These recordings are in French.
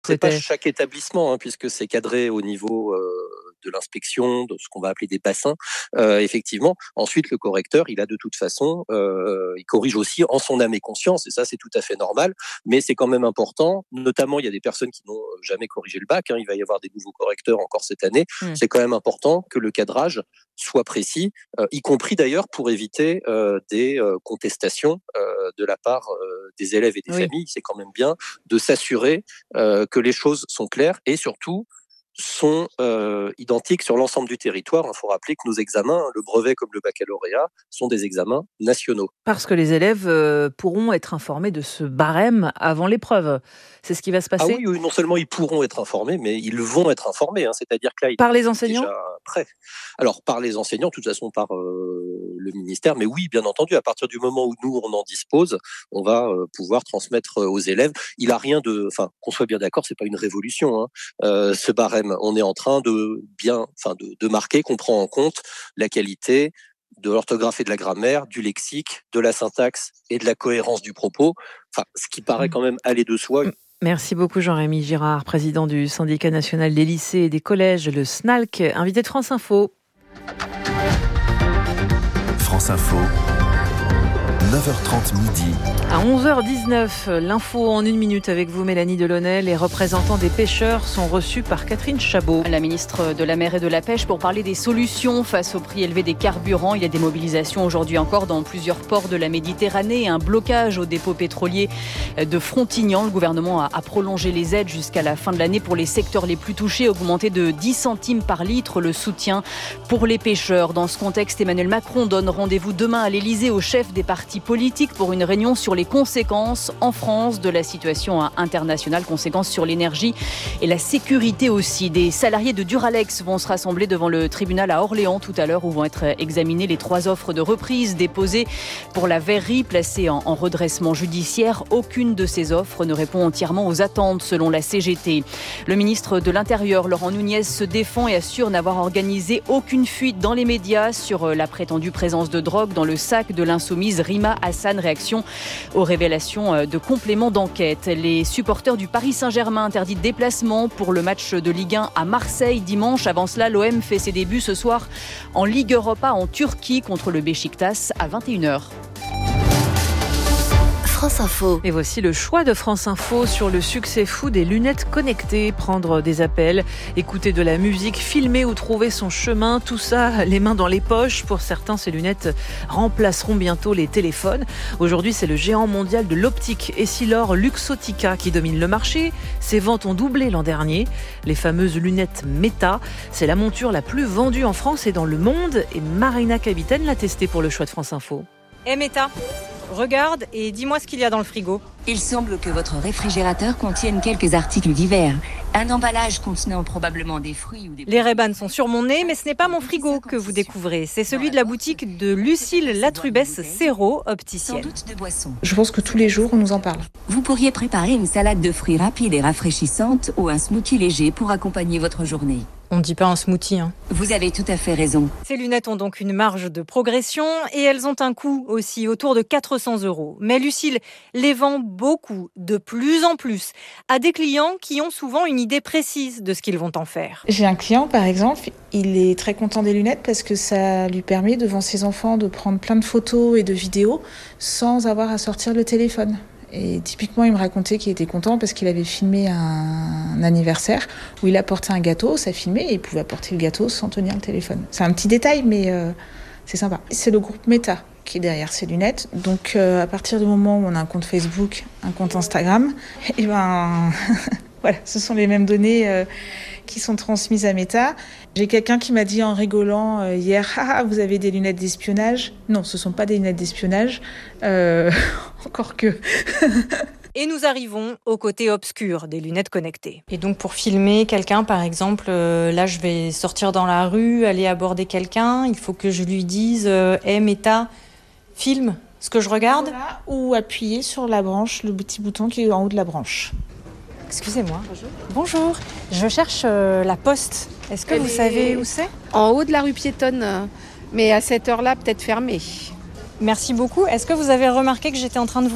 C'est pas chaque établissement, puisque c'est cadré au niveau de l'inspection, de ce qu'on va appeler des bassins. Effectivement. Ensuite, le correcteur, il a de toute façon, il corrige aussi en son âme et conscience, et ça, c'est tout à fait normal. Mais c'est quand même important. Notamment, il y a des personnes qui n'ont jamais corrigé le bac. Il va y avoir des nouveaux correcteurs encore cette année. C'est quand même important que le cadrage soit précis, y compris d'ailleurs pour éviter des contestations de la part des élèves et des familles. C'est quand même bien de s'assurer que les choses sont claires et surtout sont identiques sur l'ensemble du territoire. Il faut rappeler que nos examens, le brevet comme le baccalauréat, sont des examens nationaux. Parce que les élèves pourront être informés de ce barème avant l'épreuve. C'est ce qui va se passer ? Oui, non seulement ils pourront être informés, mais ils vont être informés. C'est-à-dire que là, par les enseignants ? Déjà prêt. Alors, par les enseignants, de toute façon, par le ministère. Mais oui, bien entendu, à partir du moment où nous, on en dispose, on va pouvoir transmettre aux élèves. Il n'a rien de... Enfin, qu'on soit bien d'accord, c'est pas une révolution, ce barème. On est en train de marquer qu'on prend en compte la qualité de l'orthographe et de la grammaire, du lexique, de la syntaxe et de la cohérence du propos. Enfin, ce qui paraît quand même aller de soi. Merci beaucoup Jean-Rémy Girard, président du syndicat national des lycées et des collèges, le SNALC, invité de France Info. France Info. 9h30 midi. À 11h19, l'info en 1 minute avec vous, Mélanie Delaunay. Les représentants des pêcheurs sont reçus par Catherine Chabot. La ministre de la Mer et de la Pêche pour parler des solutions face au prix élevé des carburants. Il y a des mobilisations aujourd'hui encore dans plusieurs ports de la Méditerranée et un blocage au dépôt pétrolier de Frontignan. Le gouvernement a prolongé les aides jusqu'à la fin de l'année pour les secteurs les plus touchés, augmenté de 10 centimes par litre le soutien pour les pêcheurs. Dans ce contexte, Emmanuel Macron donne rendez-vous demain à l'Elysée aux chefs des partis politiques pour une réunion sur les conséquences en France de la situation internationale, conséquences sur l'énergie et la sécurité aussi. Des salariés de Duralex vont se rassembler devant le tribunal à Orléans tout à l'heure où vont être examinées les 3 offres de reprise déposées pour la verrerie placée en redressement judiciaire. Aucune de ces offres ne répond entièrement aux attentes selon la CGT. Le ministre de l'Intérieur, Laurent Nunez, se défend et assure n'avoir organisé aucune fuite dans les médias sur la prétendue présence de drogue dans le sac de l'insoumise Rima Hassan. Réaction aux révélations de compléments d'enquête. Les supporters du Paris Saint-Germain interdits de déplacement pour le match de Ligue 1 à Marseille dimanche. Avant cela, l'OM fait ses débuts ce soir en Ligue Europa en Turquie contre le Beşiktaş à 21h. France Info. Et voici le choix de France Info sur le succès fou des lunettes connectées. Prendre des appels, écouter de la musique, filmer ou trouver son chemin, tout ça, les mains dans les poches. Pour certains, ces lunettes remplaceront bientôt les téléphones. Aujourd'hui, c'est le géant mondial de l'optique Essilor Luxottica qui domine le marché. Ses ventes ont doublé l'an dernier. Les fameuses lunettes Meta, c'est la monture la plus vendue en France et dans le monde. Et Marina Capitaine l'a testée pour le choix de France Info. Meta, regarde et dis-moi ce qu'il y a dans le frigo. Il semble que votre réfrigérateur contienne quelques articles divers. Un emballage contenant probablement des fruits ou des... Les Ray-Ban sont sur mon nez, mais ce n'est pas mon frigo que vous découvrez. C'est celui de la boutique de Lucille Latrubès Serrault, opticienne. Sans doute de boissons. Je pense que tous les jours, on nous en parle. Vous pourriez préparer une salade de fruits rapide et rafraîchissante ou un smoothie léger pour accompagner votre journée. On ne dit pas un smoothie, Vous avez tout à fait raison. Ces lunettes ont donc une marge de progression et elles ont un coût aussi, autour de 400 €. Mais Lucille les vend beaucoup, de plus en plus, à des clients qui ont souvent une idée précise de ce qu'ils vont en faire. J'ai un client, par exemple, il est très content des lunettes parce que ça lui permet, devant ses enfants, de prendre plein de photos et de vidéos sans avoir à sortir le téléphone. Et typiquement, il me racontait qu'il était content parce qu'il avait filmé un anniversaire où il apportait un gâteau, ça filmait et il pouvait apporter le gâteau sans tenir le téléphone. C'est un petit détail, mais c'est sympa. C'est le groupe Meta qui est derrière ces lunettes. Donc, à partir du moment où on a un compte Facebook, un compte Instagram, et voilà, ce sont les mêmes données qui sont transmises à Meta. J'ai quelqu'un qui m'a dit en rigolant hier, vous avez des lunettes d'espionnage ? Non, ce ne sont pas des lunettes d'espionnage, encore que... Et nous arrivons au côté obscur des lunettes connectées. Et donc pour filmer quelqu'un, par exemple, là je vais sortir dans la rue, aller aborder quelqu'un, il faut que je lui dise « Hey Meta, filme ce que je regarde ?» Voilà, ou appuyer sur la branche, le petit bouton qui est en haut de la branche. Excusez-moi. Bonjour. Je cherche la poste. Est-ce que vous savez où c'est ? En haut de la rue piétonne, mais à cette heure-là, peut-être fermée. Merci beaucoup. Est-ce que vous avez remarqué que j'étais en train de vous filmer ?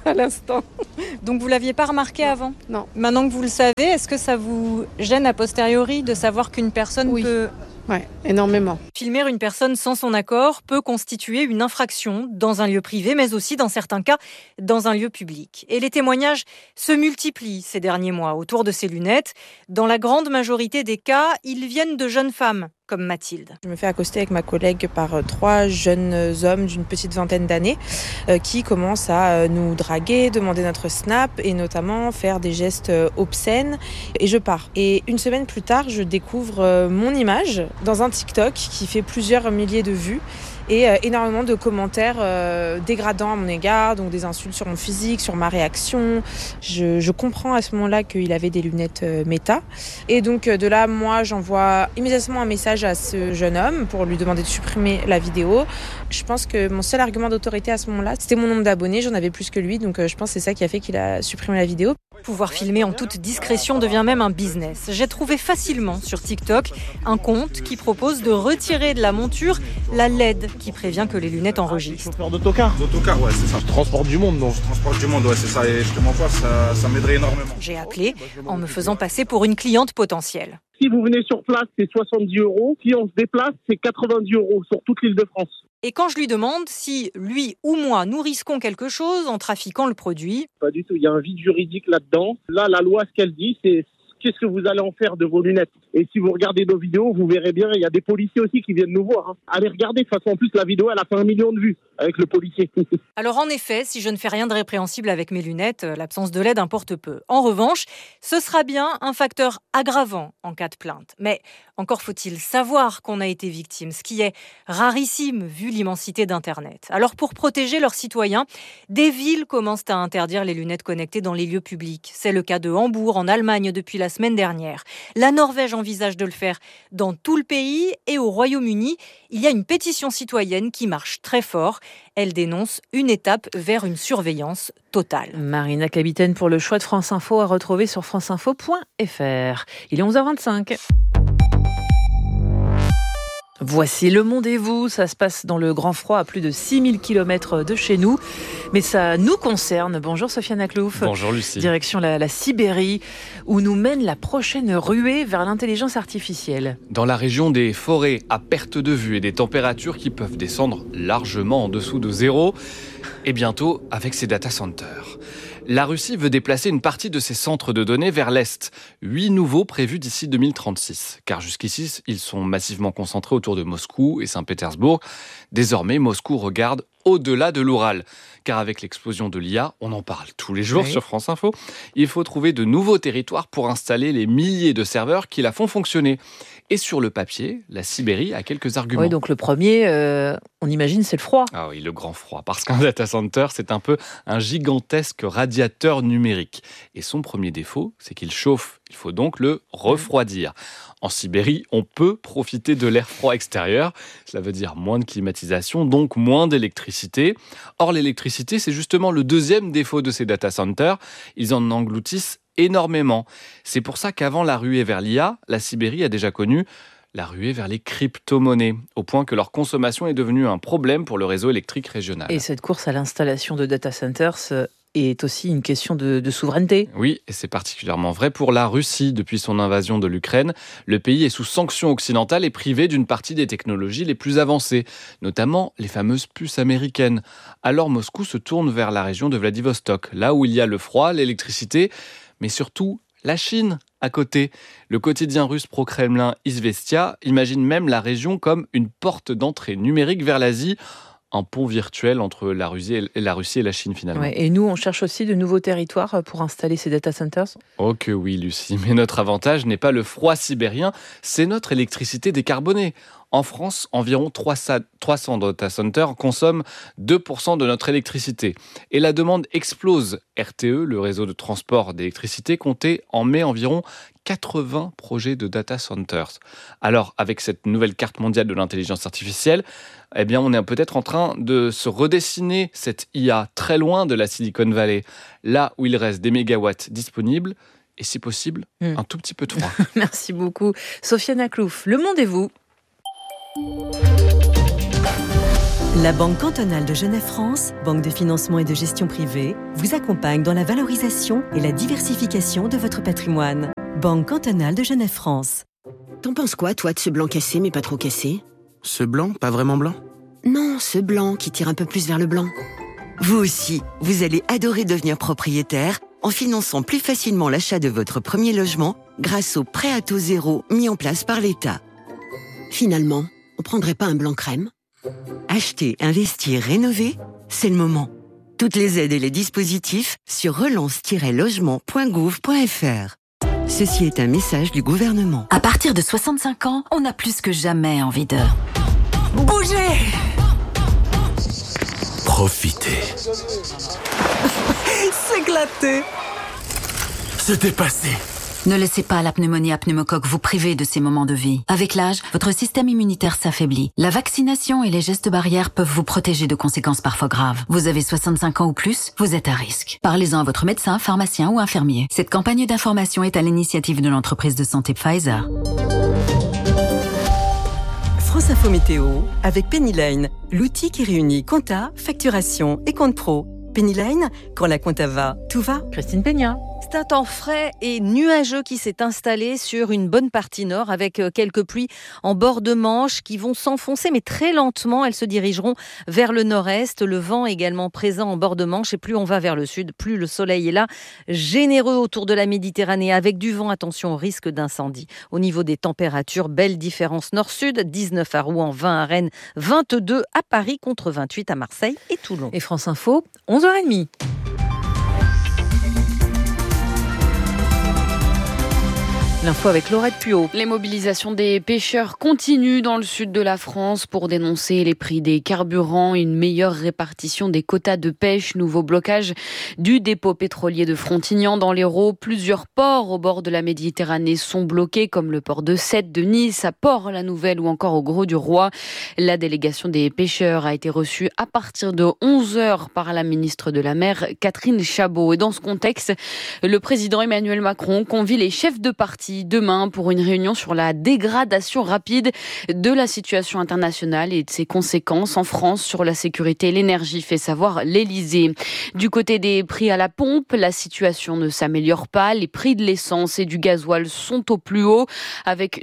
à l'instant. Donc vous l'aviez pas remarqué avant ? Non. Maintenant que vous le savez, est-ce que ça vous gêne a posteriori de savoir qu'une personne peut... Ouais, énormément. Filmer une personne sans son accord peut constituer une infraction dans un lieu privé, mais aussi, dans certains cas, dans un lieu public. Et les témoignages se multiplient ces derniers mois autour de ces lunettes. Dans la grande majorité des cas, ils viennent de jeunes femmes, comme Mathilde. Je me fais accoster avec ma collègue par 3 jeunes hommes d'une petite vingtaine d'années qui commencent à nous draguer, demander notre snap et notamment faire des gestes obscènes. Et je pars. Et une semaine plus tard, je découvre mon image dans un TikTok qui fait plusieurs milliers de vues et énormément de commentaires dégradants à mon égard, donc des insultes sur mon physique, sur ma réaction. Je comprends à ce moment-là qu'il avait des lunettes méta. Et donc de là, moi, j'envoie immédiatement un message à ce jeune homme pour lui demander de supprimer la vidéo. Je pense que mon seul argument d'autorité à ce moment-là, c'était mon nombre d'abonnés. J'en avais plus que lui, donc je pense que c'est ça qui a fait qu'il a supprimé la vidéo. Pouvoir filmer en toute discrétion devient même un business. J'ai trouvé facilement sur TikTok un compte qui propose de retirer de la monture la LED qui prévient que les lunettes enregistrent. Chauffeur d'autocar, ouais, c'est ça. Je transporte du monde, donc. Je transporte du monde, ouais, c'est ça. Et je te mens pas, ça m'aiderait énormément. J'ai appelé en me faisant passer pour une cliente potentielle. Si vous venez sur place, c'est 70 €. Si on se déplace, c'est 90 € sur toute l'île de France. Et quand je lui demande si lui ou moi nous risquons quelque chose en trafiquant le produit... Pas du tout, il y a un vide juridique là-dedans. Là, la loi, ce qu'elle dit, c'est qu'est-ce que vous allez en faire de vos lunettes. Et si vous regardez nos vidéos, vous verrez bien, il y a des policiers aussi qui viennent nous voir. Allez regarder, de toute façon, en plus, la vidéo, elle a fait 1 million de vues avec le policier. Alors en effet, si je ne fais rien de répréhensible avec mes lunettes, l'absence de LED importe peu. En revanche, ce sera bien un facteur aggravant en cas de plainte. Mais encore faut-il savoir qu'on a été victime, ce qui est rarissime vu l'immensité d'Internet. Alors pour protéger leurs citoyens, des villes commencent à interdire les lunettes connectées dans les lieux publics. C'est le cas de Hambourg, en Allemagne, depuis la semaine dernière. La Norvège envisage de le faire dans tout le pays et au Royaume-Uni, il y a une pétition citoyenne qui marche très fort. Elle dénonce une étape vers une surveillance totale. Marina Capitaine pour le choix de France Info à retrouver sur franceinfo.fr. Il est 11h25. Voici Le Monde et vous, ça se passe dans le grand froid à plus de 6000 km de chez nous, mais ça nous concerne. Bonjour Sofiane Aklouf. Bonjour Lucie. Direction la Sibérie, où nous mène la prochaine ruée vers l'intelligence artificielle. Dans la région des forêts à perte de vue et des températures qui peuvent descendre largement en dessous de zéro, et bientôt avec ses data centers. La Russie veut déplacer une partie de ses centres de données vers l'Est. 8 nouveaux prévus d'ici 2036. Car jusqu'ici, ils sont massivement concentrés autour de Moscou et Saint-Pétersbourg. Désormais, Moscou regarde au-delà de l'Oural. Car avec l'explosion de l'IA, on en parle tous les jours sur France Info, il faut trouver de nouveaux territoires pour installer les milliers de serveurs qui la font fonctionner. Et sur le papier, la Sibérie a quelques arguments. Oui, donc le premier, on imagine, c'est le froid. Ah oui, le grand froid. Parce qu'un data center, c'est un peu un gigantesque radiateur numérique. Et son premier défaut, c'est qu'il chauffe. Il faut donc le refroidir. En Sibérie, on peut profiter de l'air froid extérieur. Cela veut dire moins de climatisation, donc moins d'électricité. Or, l'électricité, c'est justement le deuxième défaut de ces data centers. Ils en engloutissent énormément. C'est pour ça qu'avant la ruée vers l'IA, la Sibérie a déjà connu la ruée vers les crypto-monnaies, au point que leur consommation est devenue un problème pour le réseau électrique régional. Et cette course à l'installation de data centers est aussi une question de souveraineté. Oui, et c'est particulièrement vrai pour la Russie. Depuis son invasion de l'Ukraine, le pays est sous sanctions occidentales et privé d'une partie des technologies les plus avancées, notamment les fameuses puces américaines. Alors Moscou se tourne vers la région de Vladivostok, là où il y a le froid, l'électricité, mais surtout la Chine à côté. Le quotidien russe pro-Kremlin Izvestia imagine même la région comme une porte d'entrée numérique vers l'Asie, un pont virtuel entre la Russie et la Chine finalement. Ouais, et nous, on cherche aussi de nouveaux territoires pour installer ces data centers ? Oh que oui, Lucie, mais notre avantage n'est pas le froid sibérien, c'est notre électricité décarbonée. En France, environ 300 data centers consomment 2% de notre électricité. Et la demande explose. RTE, le réseau de transport d'électricité, comptait en mai environ 80 projets de data centers. Alors, avec cette nouvelle carte mondiale de l'intelligence artificielle, eh bien, on est peut-être en train de se redessiner cette IA très loin de la Silicon Valley, là où il reste des mégawatts disponibles et, si possible, un tout petit peu de froid. Merci beaucoup. Sofiane Aklouf, Le Monde et vous. La Banque cantonale de Genève-France, banque de financement et de gestion privée, vous accompagne dans la valorisation et la diversification de votre patrimoine. Banque cantonale de Genève-France. T'en penses quoi, toi, de ce blanc cassé mais pas trop cassé ? Ce blanc, pas vraiment blanc ? Non, ce blanc qui tire un peu plus vers le blanc. Vous aussi, vous allez adorer devenir propriétaire en finançant plus facilement l'achat de votre premier logement grâce au prêt à taux zéro mis en place par l'État. Finalement, on prendrait pas un blanc crème ? Acheter, investir, rénover, c'est le moment. Toutes les aides et les dispositifs sur relance-logement.gouv.fr. Ceci est un message du gouvernement. À partir de 65 ans, on a plus que jamais envie de bouger. Profiter. S'éclater. Se dépasser. Ne laissez pas la pneumonie à pneumocoque vous priver de ces moments de vie. Avec l'âge, votre système immunitaire s'affaiblit. La vaccination et les gestes barrières peuvent vous protéger de conséquences parfois graves. Vous avez 65 ans ou plus, vous êtes à risque. Parlez-en à votre médecin, pharmacien ou infirmier. Cette campagne d'information est à l'initiative de l'entreprise de santé Pfizer. France Info Météo avec Pennyline, l'outil qui réunit compta, facturation et compte pro. Pennyline, quand la compta va, tout va. Christine Peña. C'est un temps frais et nuageux qui s'est installé sur une bonne partie nord avec quelques pluies en bord de Manche qui vont s'enfoncer mais très lentement. Elles se dirigeront vers le nord-est. Le vent également présent en bord de Manche et plus on va vers le sud, plus le soleil est là. Généreux autour de la Méditerranée avec du vent. Attention au risque d'incendie. Au niveau des températures, belle différence nord-sud. 19 à Rouen, 20 à Rennes, 22 à Paris contre 28 à Marseille et Toulon. Et France Info, 11h30. L'info avec Laurette Puot. Les mobilisations des pêcheurs continuent dans le sud de la France pour dénoncer les prix des carburants, une meilleure répartition des quotas de pêche, nouveau blocage du dépôt pétrolier de Frontignan dans l'Hérault. Plusieurs ports au bord de la Méditerranée sont bloqués, comme le port de Sète, de Nice, à Port-la-Nouvelle ou encore au Gros-du-Roi. La délégation des pêcheurs a été reçue à partir de 11h par la ministre de la Mer, Catherine Chabot. Et dans ce contexte, le président Emmanuel Macron convie les chefs de parti demain pour une réunion sur la dégradation rapide de la situation internationale et de ses conséquences en France sur la sécurité et l'énergie, fait savoir l'Élysée. Du côté des prix à la pompe, la situation ne s'améliore pas. Les prix de l'essence et du gasoil sont au plus haut avec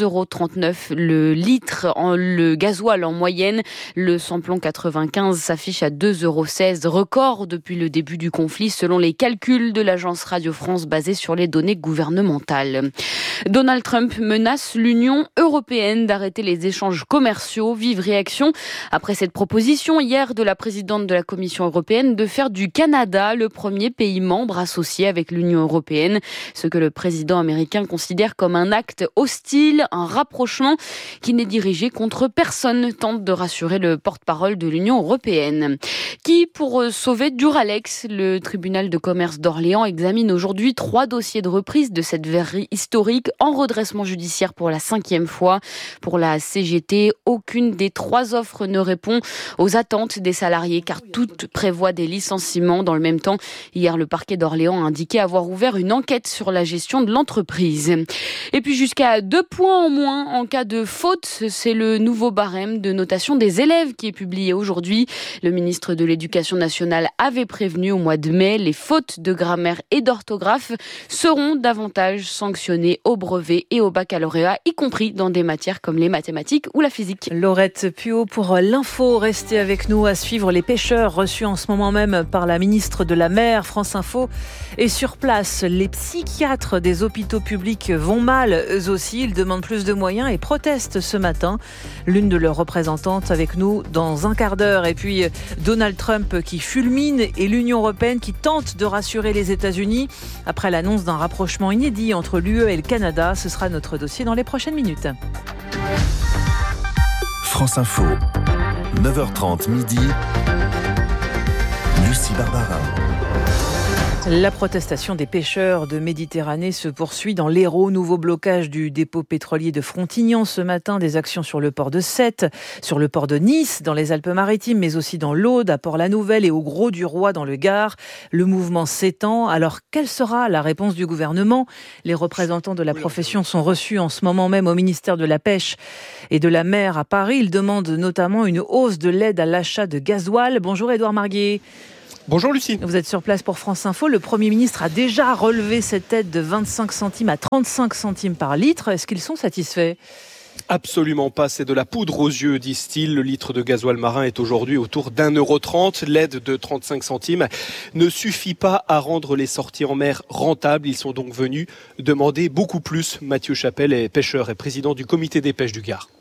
2,39 € le litre. Le gasoil en moyenne, le samplon 95 s'affiche à 2,16 €, record depuis le début du conflit selon les calculs de l'agence Radio France basés sur les données gouvernementales. Donald Trump menace l'Union européenne d'arrêter les échanges commerciaux. Vive réaction après cette proposition hier de la présidente de la Commission européenne de faire du Canada le premier pays membre associé avec l'Union européenne. Ce que le président américain considère comme un acte hostile, un rapprochement qui n'est dirigé contre personne, tente de rassurer le porte-parole de l'Union européenne. Qui, pour sauver Duralex, le tribunal de commerce d'Orléans examine aujourd'hui 3 dossiers de reprise de cette verrerie historique en redressement judiciaire pour la 5e fois. Pour la CGT, aucune des 3 offres ne répond aux attentes des salariés car toutes prévoient des licenciements. Dans le même temps, hier, le parquet d'Orléans a indiqué avoir ouvert une enquête sur la gestion de l'entreprise. Et puis jusqu'à 2 points en moins en cas de faute, c'est le nouveau barème de notation des élèves qui est publié aujourd'hui. Le ministre de l'Éducation nationale avait prévenu au mois de mai, les fautes de grammaire et d'orthographe seront davantage sanctionnées au brevet et au baccalauréat, y compris dans des matières comme les mathématiques ou la physique. Laurette Puot pour l'info. Restez avec nous à suivre les pêcheurs reçus en ce moment même par la ministre de la Mer. France Info est sur place. Les psychiatres des hôpitaux publics vont mal, eux aussi. Ils demandent plus de moyens et protestent ce matin. L'une de leurs représentantes avec nous dans un quart d'heure. Et puis Donald Trump qui fulmine et l'Union européenne qui tente de rassurer les États-Unis après l'annonce d'un rapprochement inédit entre l'UE et le Canada. Ce sera notre dossier dans les prochaines minutes. France Info, 9h30 midi. Lucie Barbara. La protestation des pêcheurs de Méditerranée se poursuit dans l'Hérault. Nouveau blocage du dépôt pétrolier de Frontignan ce matin. Des actions sur le port de Sète, sur le port de Nice, dans les Alpes-Maritimes, mais aussi dans l'Aude, à Port-la-Nouvelle et au Gros-du-Roi dans le Gard. Le mouvement s'étend. Alors, quelle sera la réponse du gouvernement ? Les représentants de la profession sont reçus en ce moment même au ministère de la Pêche et de la Mer à Paris. Ils demandent notamment une hausse de l'aide à l'achat de gasoil. Bonjour Édouard Marguet. Bonjour Lucie. Vous êtes sur place pour France Info. Le Premier ministre a déjà relevé cette aide de 25 centimes à 35 centimes par litre. Est-ce qu'ils sont satisfaits ? Absolument pas, c'est de la poudre aux yeux, disent-ils. Le litre de gasoil marin est aujourd'hui autour d'1,30 €. L'aide de 35 centimes ne suffit pas à rendre les sorties en mer rentables. Ils sont donc venus demander beaucoup plus. Mathieu Chapelle est pêcheur et président du comité des pêches du Gard.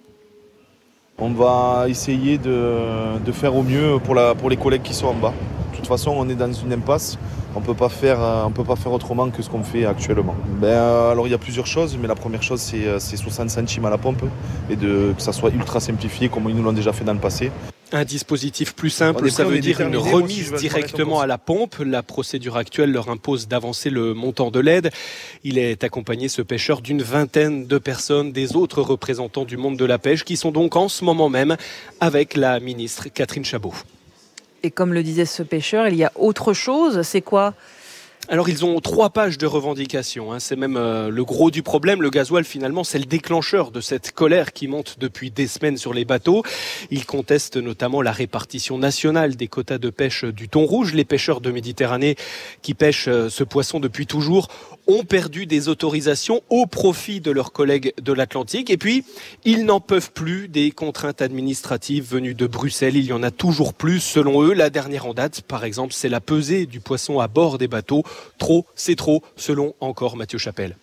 On va essayer de faire au mieux pour les collègues qui sont en bas. De toute façon, on est dans une impasse. On peut pas faire autrement que ce qu'on fait actuellement. Alors il y a plusieurs choses, mais la première chose c'est 60 centimes à la pompe et que ça soit ultra simplifié comme ils nous l'ont déjà fait dans le passé. Un dispositif plus simple, ça veut dire une remise directement à la pompe. La procédure actuelle leur impose d'avancer le montant de l'aide. Il est accompagné, ce pêcheur, d'une vingtaine de personnes, des autres représentants du monde de la pêche, qui sont donc en ce moment même avec la ministre Catherine Chabot. Et comme le disait ce pêcheur, il y a autre chose, c'est quoi ? Alors ils ont 3 pages de revendications, c'est même le gros du problème. Le gasoil finalement c'est le déclencheur de cette colère qui monte depuis des semaines sur les bateaux. Ils contestent notamment la répartition nationale des quotas de pêche du thon rouge. Les pêcheurs de Méditerranée qui pêchent ce poisson depuis toujours ont perdu des autorisations au profit de leurs collègues de l'Atlantique. Et puis, ils n'en peuvent plus des contraintes administratives venues de Bruxelles. Il y en a toujours plus, selon eux. La dernière en date, par exemple, c'est la pesée du poisson à bord des bateaux. Trop, c'est trop, selon encore Mathieu Chapelle.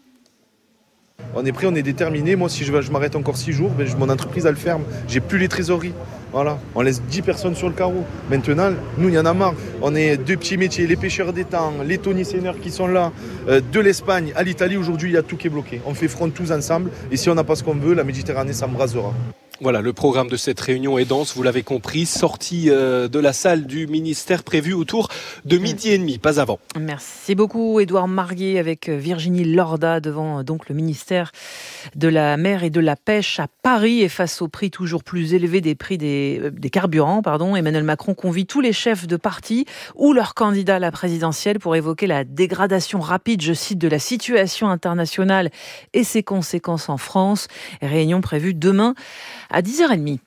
On est prêt, on est déterminé. Moi, si je m'arrête encore 6 jours, mon entreprise, elle ferme. J'ai plus les trésoreries. Voilà, on laisse 10 personnes sur le carreau. Maintenant, nous, il y en a marre. On est 2 petits métiers, les pêcheurs d'étang, les tonniers-seineurs qui sont là, de l'Espagne à l'Italie. Aujourd'hui, il y a tout qui est bloqué. On fait front tous ensemble. Et si on n'a pas ce qu'on veut, la Méditerranée s'embrasera. Voilà, le programme de cette réunion est dense, vous l'avez compris. Sortie de la salle du ministère prévue autour de 12h30, pas avant. Merci beaucoup Édouard Marguet avec Virginie Lorda devant donc le ministère de la Mer et de la Pêche à Paris. Et face au prix toujours plus élevé des prix des carburants, Emmanuel Macron convie tous les chefs de parti ou leurs candidats à la présidentielle pour évoquer la dégradation rapide, je cite, de la situation internationale et ses conséquences en France. Réunion prévue demain à 10h30.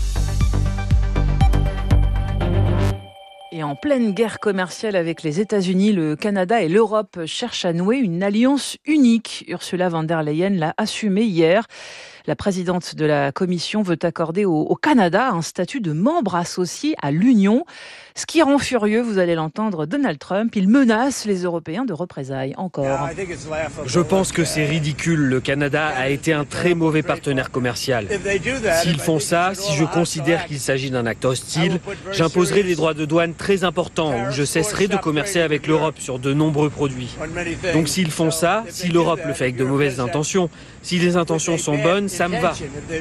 Et en pleine guerre commerciale avec les États-Unis, le Canada et l'Europe cherchent à nouer une alliance unique. Ursula von der Leyen l'a assumé hier. La présidente de la Commission veut accorder au Canada un statut de membre associé à l'Union. Ce qui rend furieux, vous allez l'entendre, Donald Trump. Il menace les Européens de représailles. Encore. Je pense que c'est ridicule. Le Canada a été un très mauvais partenaire commercial. S'ils font ça, si je considère qu'il s'agit d'un acte hostile, j'imposerai des droits de douane très importants ou je cesserai de commercer avec l'Europe sur de nombreux produits. Donc s'ils font ça, si l'Europe le fait avec de mauvaises intentions, si les intentions sont bonnes, ça me va.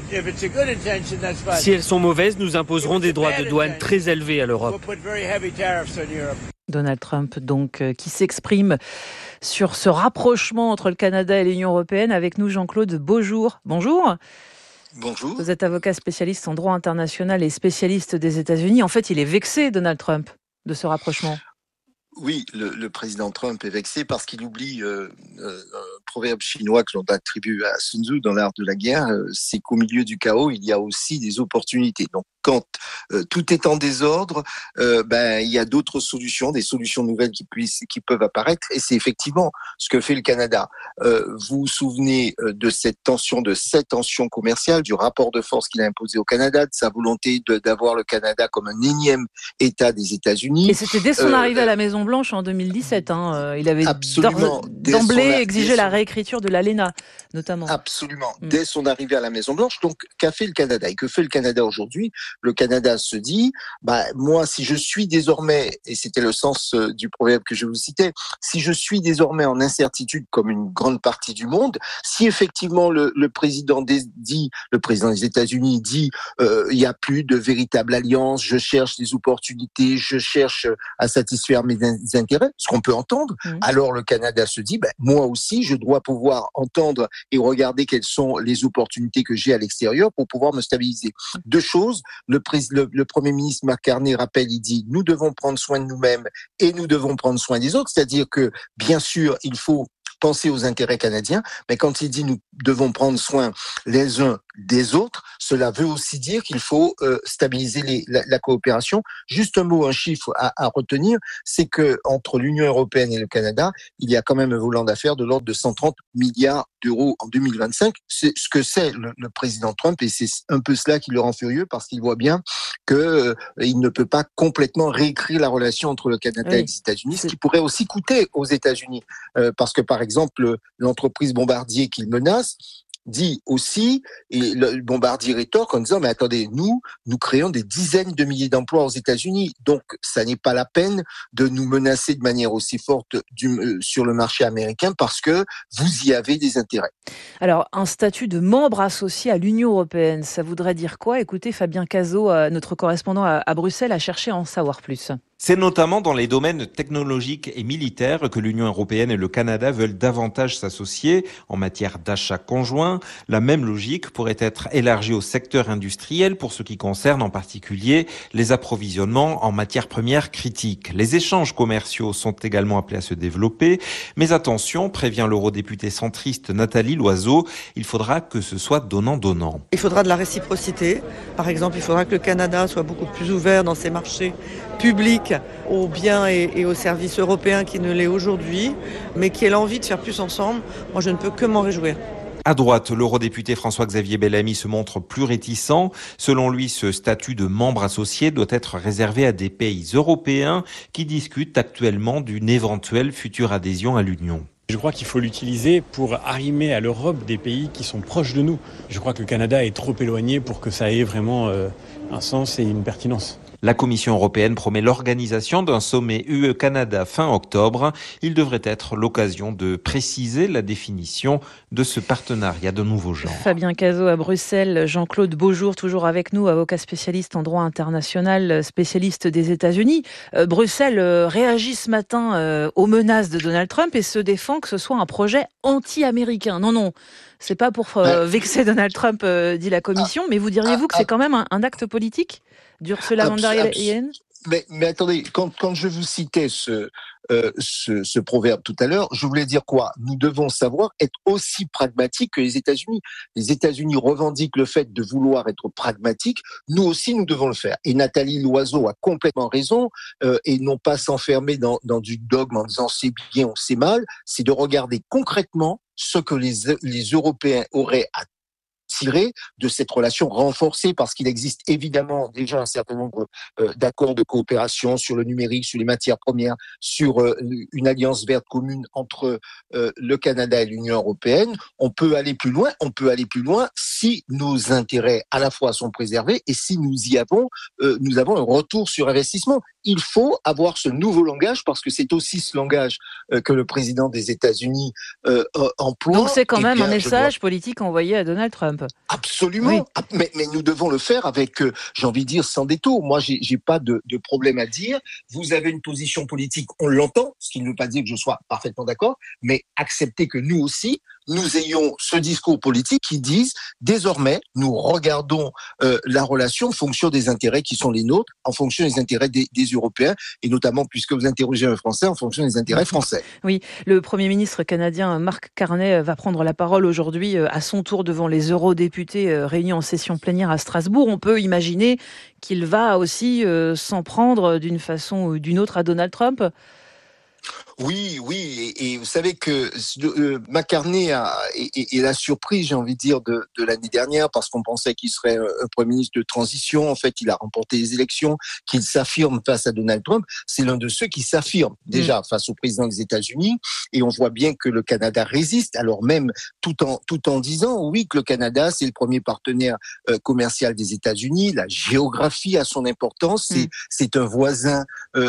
Si elles sont mauvaises, nous imposerons des droits de douane très élevés à l'Europe. Donald Trump, donc, qui s'exprime sur ce rapprochement entre le Canada et l'Union européenne. Avec nous, Jean-Claude Beaujour. Bonjour. Bonjour. Vous êtes avocat spécialiste en droit international et spécialiste des États-Unis. En fait, il est vexé, Donald Trump, de ce rapprochement. Oui, le président Trump est vexé parce qu'il oublie un proverbe chinois que l'on attribue à Sun Tzu dans l'art de la guerre, c'est qu'au milieu du chaos, il y a aussi des opportunités. Donc, quand tout est en désordre, il y a d'autres solutions, des solutions nouvelles qui peuvent apparaître, et c'est effectivement ce que fait le Canada. Vous vous souvenez de cette tension commerciale, du rapport de force qu'il a imposé au Canada, de sa volonté d'avoir le Canada comme un énième État des États-Unis. Et c'était dès son arrivée à la Maison-Blanche en 2017. Il avait d'emblée exigé la réécriture réécriture de l'ALENA, notamment. Absolument. Dès son arrivée à la Maison-Blanche. Donc, qu'a fait le Canada? Et que fait le Canada aujourd'hui? Le Canada se dit, moi, si je suis désormais, et c'était le sens du proverbe que je vous citais, si je suis désormais en incertitude comme une grande partie du monde, si effectivement le président des États-Unis dit, il n'y a plus de véritable alliance, je cherche des opportunités, je cherche à satisfaire mes intérêts, ce qu'on peut entendre, alors le Canada se dit, moi aussi, je dois pouvoir entendre et regarder quelles sont les opportunités que j'ai à l'extérieur pour pouvoir me stabiliser. Deux choses, le Premier ministre Mark Carney rappelle, il dit, nous devons prendre soin de nous-mêmes et nous devons prendre soin des autres, c'est-à-dire que, bien sûr, il faut penser aux intérêts canadiens, mais quand il dit nous devons prendre soin les uns des autres, cela veut aussi dire qu'il faut stabiliser la coopération. Juste un mot, un chiffre à retenir, c'est que entre l'Union européenne et le Canada, il y a quand même un volant d'affaires de l'ordre de 130 milliards d'euros en 2025. C'est ce que c'est le président Trump, et c'est un peu cela qui le rend furieux, parce qu'il voit bien que il ne peut pas complètement réécrire la relation entre le Canada et les États-Unis, ce qui pourrait aussi coûter aux États-Unis, parce que par exemple l'entreprise Bombardier qu'il menace dit aussi, et le Bombardier rétorque en disant, mais attendez, nous créons des dizaines de milliers d'emplois aux États-Unis, donc ça n'est pas la peine de nous menacer de manière aussi forte sur le marché américain, parce que vous y avez des intérêts. Alors, un statut de membre associé à l'Union européenne, ça voudrait dire quoi? Écoutez, Fabien Cazot, notre correspondant à Bruxelles, a cherché à en savoir plus. C'est notamment dans les domaines technologiques et militaires que l'Union européenne et le Canada veulent davantage s'associer en matière d'achat conjoint. La même logique pourrait être élargie au secteur industriel pour ce qui concerne en particulier les approvisionnements en matières premières critiques. Les échanges commerciaux sont également appelés à se développer, mais attention, prévient l'eurodéputée centriste Nathalie Loiseau, il faudra que ce soit donnant-donnant. Il faudra de la réciprocité. Par exemple, il faudra que le Canada soit beaucoup plus ouvert dans ses marchés publics aux biens et aux services européens qui ne l'est aujourd'hui, mais qui ait l'envie de faire plus ensemble. Moi, je ne peux que m'en réjouir. À droite, l'eurodéputé François-Xavier Bellamy se montre plus réticent. Selon lui, ce statut de membre associé doit être réservé à des pays européens qui discutent actuellement d'une éventuelle future adhésion à l'Union. Je crois qu'il faut l'utiliser pour arrimer à l'Europe des pays qui sont proches de nous. Je crois que le Canada est trop éloigné pour que ça ait vraiment un sens et une pertinence. La Commission européenne promet l'organisation d'un sommet UE-Canada fin octobre. Il devrait être l'occasion de préciser la définition de ce partenariat de nouveau genre. Fabien Cazot à Bruxelles, Jean-Claude Beaujour toujours avec nous, avocat spécialiste en droit international, spécialiste des États-Unis. Bruxelles réagit ce matin aux menaces de Donald Trump et se défend que ce soit un projet anti-américain. Non, c'est pas pour vexer Donald Trump, dit la Commission, mais vous diriez-vous que c'est quand même un acte politique d'Ursula von der Leyen? Mais attendez, quand je vous citais ce proverbe tout à l'heure, je voulais dire quoi? Nous devons savoir être aussi pragmatiques que les États-Unis. Les États-Unis revendiquent le fait de vouloir être pragmatiques. Nous aussi, nous devons le faire. Et Nathalie Loiseau a complètement raison, et non pas s'enfermer dans du dogme en disant c'est bien ou c'est mal. C'est de regarder concrètement ce que les Européens auraient à tirer de cette relation renforcée, parce qu'il existe évidemment déjà un certain nombre d'accords de coopération sur le numérique, sur les matières premières, sur une alliance verte commune entre le Canada et l'Union européenne. On peut aller plus loin si nos intérêts à la fois sont préservés et si nous avons un retour sur investissement. Il faut avoir ce nouveau langage, parce que c'est aussi ce langage que le président des États-Unis emploie. Donc c'est quand même un message politique envoyé à Donald Trump. Absolument, oui. Mais nous devons le faire avec, j'ai envie de dire, sans détour. Moi, j'ai pas de problème à dire. Vous avez une position politique, on l'entend, ce qui ne veut pas dire que je sois parfaitement d'accord, mais acceptez que nous aussi, nous ayons ce discours politique qui dise, désormais, nous regardons la relation en fonction des intérêts qui sont les nôtres, en fonction des intérêts des Européens, et notamment, puisque vous interrogez un Français, en fonction des intérêts français. Oui, le Premier ministre canadien Mark Carney va prendre la parole aujourd'hui à son tour devant les eurodéputés réunis en session plénière à Strasbourg. On peut imaginer qu'il va aussi s'en prendre d'une façon ou d'une autre à Donald Trump. Oui, et vous savez que McCartney est la surprise, j'ai envie de dire, de l'année dernière, parce qu'on pensait qu'il serait un Premier ministre de transition. En fait, il a remporté les élections, qu'il s'affirme face à Donald Trump. C'est l'un de ceux qui s'affirme déjà face au président des États-Unis. Et on voit bien que le Canada résiste, alors même tout en disant, oui, que le Canada, c'est le premier partenaire commercial des États-Unis. La géographie a son importance. C'est un voisin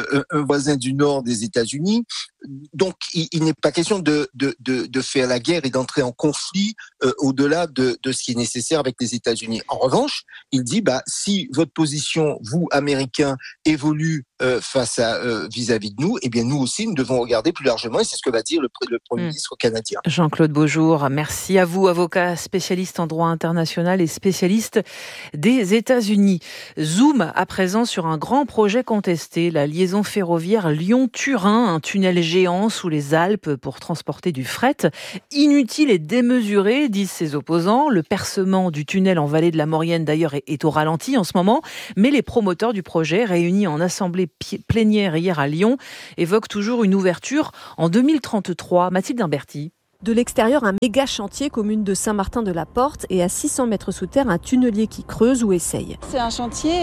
du nord des États-Unis. Donc, il n'est pas question de faire la guerre et d'entrer en conflit au-delà de ce qui est nécessaire avec les États-Unis. En revanche, il dit, si votre position, vous, Américains, évolue face à vis-à-vis de nous, eh bien, nous aussi, nous devons regarder plus largement, et c'est ce que va dire le Premier ministre canadien. Jean-Claude Beaujour, merci à vous, avocat spécialiste en droit international et spécialiste des États-Unis. Zoom à présent sur un grand projet contesté, la liaison ferroviaire Lyon-Turin, un tunnel géant sous les Alpes pour transporter du fret. Inutile et démesuré, disent ses opposants. Le percement du tunnel en vallée de la Maurienne, d'ailleurs, est au ralenti en ce moment. Mais les promoteurs du projet, réunis en assemblée plénière hier à Lyon, évoquent toujours une ouverture en 2033. Mathilde Imberti. De l'extérieur, un méga chantier, commune de Saint-Martin-de-la-Porte, et à 600 mètres sous terre, un tunnelier qui creuse ou essaye. C'est un chantier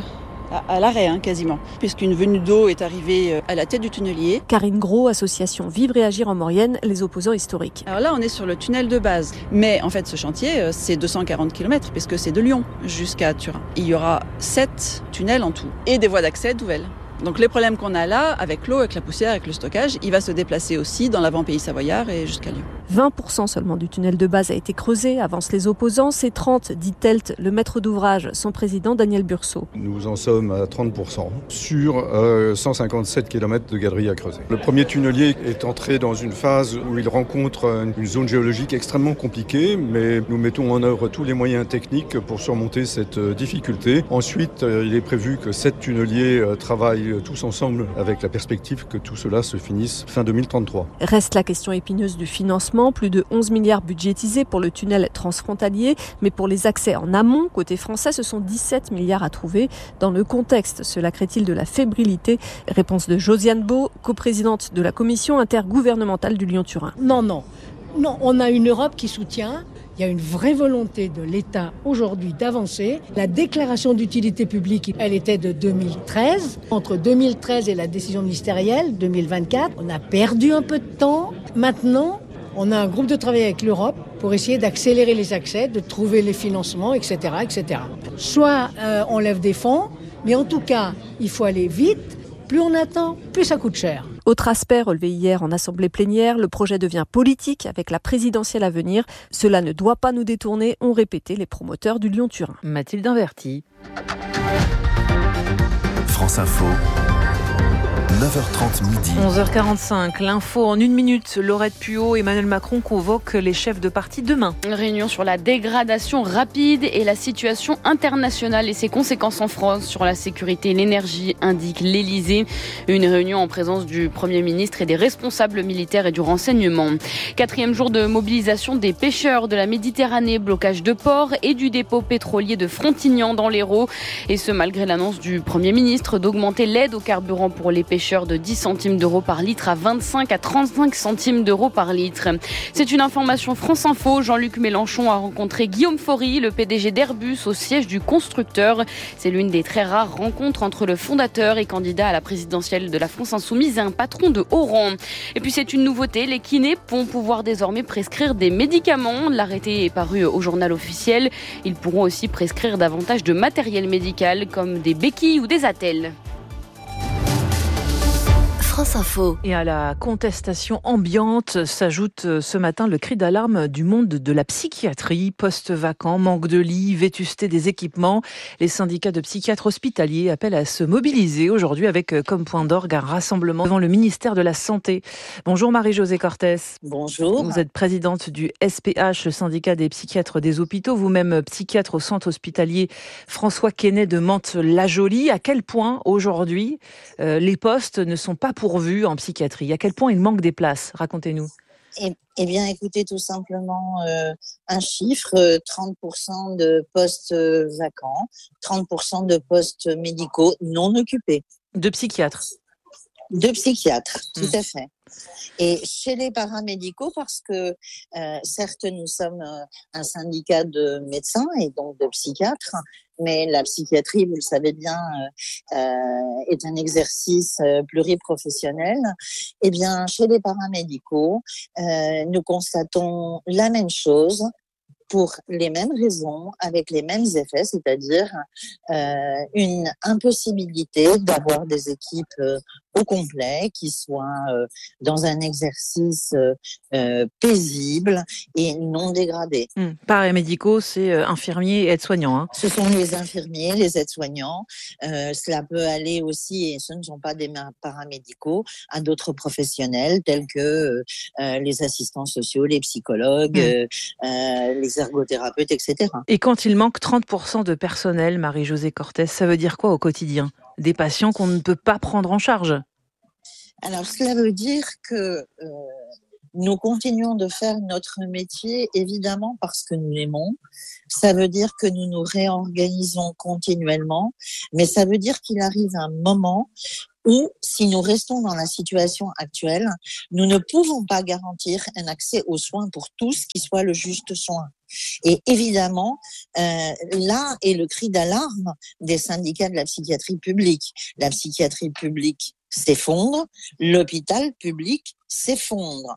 à l'arrêt, quasiment, puisqu'une venue d'eau est arrivée à la tête du tunnelier. Karine Gros, association Vivre et Agir en Maurienne, les opposants historiques. Alors là, on est sur le tunnel de base. Mais en fait, ce chantier, c'est 240 km, puisque c'est de Lyon jusqu'à Turin. Il y aura 7 tunnels en tout, et des voies d'accès nouvelles. Donc les problèmes qu'on a là, avec l'eau, avec la poussière, avec le stockage, il va se déplacer aussi dans l'avant-pays savoyard et jusqu'à Lyon. 20% seulement du tunnel de base a été creusé, avancent les opposants. C'est 30, dit Telt, le maître d'ouvrage, son président Daniel Bursault. Nous en sommes à 30% sur 157 km de galerie à creuser. Le premier tunnelier est entré dans une phase où il rencontre une zone géologique extrêmement compliquée, mais nous mettons en œuvre tous les moyens techniques pour surmonter cette difficulté. Ensuite, il est prévu que 7 tunneliers travaillent tous ensemble avec la perspective que tout cela se finisse fin 2033. Reste la question épineuse du financement. Plus de 11 milliards budgétisés pour le tunnel transfrontalier. Mais pour les accès en amont, côté français, ce sont 17 milliards à trouver. Dans le contexte, cela crée-t-il de la fébrilité? Réponse de Josiane Beau, coprésidente de la commission intergouvernementale du Lyon-Turin. Non, on a une Europe qui soutient. Il y a une vraie volonté de l'État aujourd'hui d'avancer. La déclaration d'utilité publique, elle était de 2013. Entre 2013 et la décision ministérielle, 2024, on a perdu un peu de temps. Maintenant, on a un groupe de travail avec l'Europe pour essayer d'accélérer les accès, de trouver les financements, etc. Soit on lève des fonds, mais en tout cas, il faut aller vite. Plus on attend, plus ça coûte cher. Autre aspect relevé hier en assemblée plénière, le projet devient politique avec la présidentielle à venir. Cela ne doit pas nous détourner, ont répété les promoteurs du Lyon-Turin. Mathilde Inverti. France Info. 9h30 midi. 11h45, l'info en 1 minute. Laurette Puot, Emmanuel Macron convoque les chefs de parti demain. Une réunion sur la dégradation rapide et la situation internationale et ses conséquences en France sur la sécurité et l'énergie, indique l'Élysée. Une réunion en présence du Premier ministre et des responsables militaires et du renseignement. 4e jour de mobilisation des pêcheurs de la Méditerranée, blocage de ports et du dépôt pétrolier de Frontignan dans l'Hérault. Et ce, malgré l'annonce du Premier ministre d'augmenter l'aide au carburant pour les pêcheurs de 10 centimes d'euros par litre à 25 à 35 centimes d'euros par litre. C'est une information France Info. Jean-Luc Mélenchon a rencontré Guillaume Faury, le PDG d'Airbus, au siège du constructeur. C'est l'une des très rares rencontres entre le fondateur et candidat à la présidentielle de la France Insoumise et un patron de haut rang. Et puis c'est une nouveauté, les kinés vont pouvoir désormais prescrire des médicaments. L'arrêté est paru au journal officiel. Ils pourront aussi prescrire davantage de matériel médical comme des béquilles ou des attelles. France Info. Et à la contestation ambiante s'ajoute ce matin le cri d'alarme du monde de la psychiatrie. Postes vacants, manque de lits, vétusté des équipements. Les syndicats de psychiatres hospitaliers appellent à se mobiliser aujourd'hui avec comme point d'orgue un rassemblement devant le ministère de la Santé. Bonjour Marie-Josée Cortès. Bonjour. Vous êtes présidente du SPH, le syndicat des psychiatres des hôpitaux, vous-même psychiatre au centre hospitalier François Quesnay de Mantes-la-Jolie. À quel point aujourd'hui les postes ne sont pas pourvus en psychiatrie? À quel point il manque des places? Racontez-nous. Eh bien, écoutez, tout simplement un chiffre, 30% de postes vacants, 30% de postes médicaux non occupés. De psychiatres? De psychiatres, tout à fait. Et chez les paramédicaux, parce que certes nous sommes un syndicat de médecins et donc de psychiatres, mais la psychiatrie, vous le savez bien, est un exercice pluriprofessionnel. Eh bien, chez les paramédicaux, nous constatons la même chose, pour les mêmes raisons, avec les mêmes effets, c'est-à-dire une impossibilité d'avoir des équipes au complet qui soient dans un exercice paisible et non dégradé. Paramédicaux, c'est infirmiers et aides-soignants. Hein. Ce sont les infirmiers, les aides-soignants. Cela peut aller aussi, et ce ne sont pas des paramédicaux, à d'autres professionnels tels que les assistants sociaux, les psychologues, les ergothérapeutes, etc. Et quand il manque 30% de personnel, Marie-Josée Cortès, ça veut dire quoi au quotidien ? Des patients qu'on ne peut pas prendre en charge ? Alors, cela veut dire que nous continuons de faire notre métier, évidemment, parce que nous l'aimons. Ça veut dire que nous nous réorganisons continuellement, mais ça veut dire qu'il arrive un moment où, si nous restons dans la situation actuelle, nous ne pouvons pas garantir un accès aux soins pour tous qui soit le juste soin. Et évidemment, là est le cri d'alarme des syndicats de la psychiatrie publique. La psychiatrie publique s'effondre, l'hôpital public s'effondre.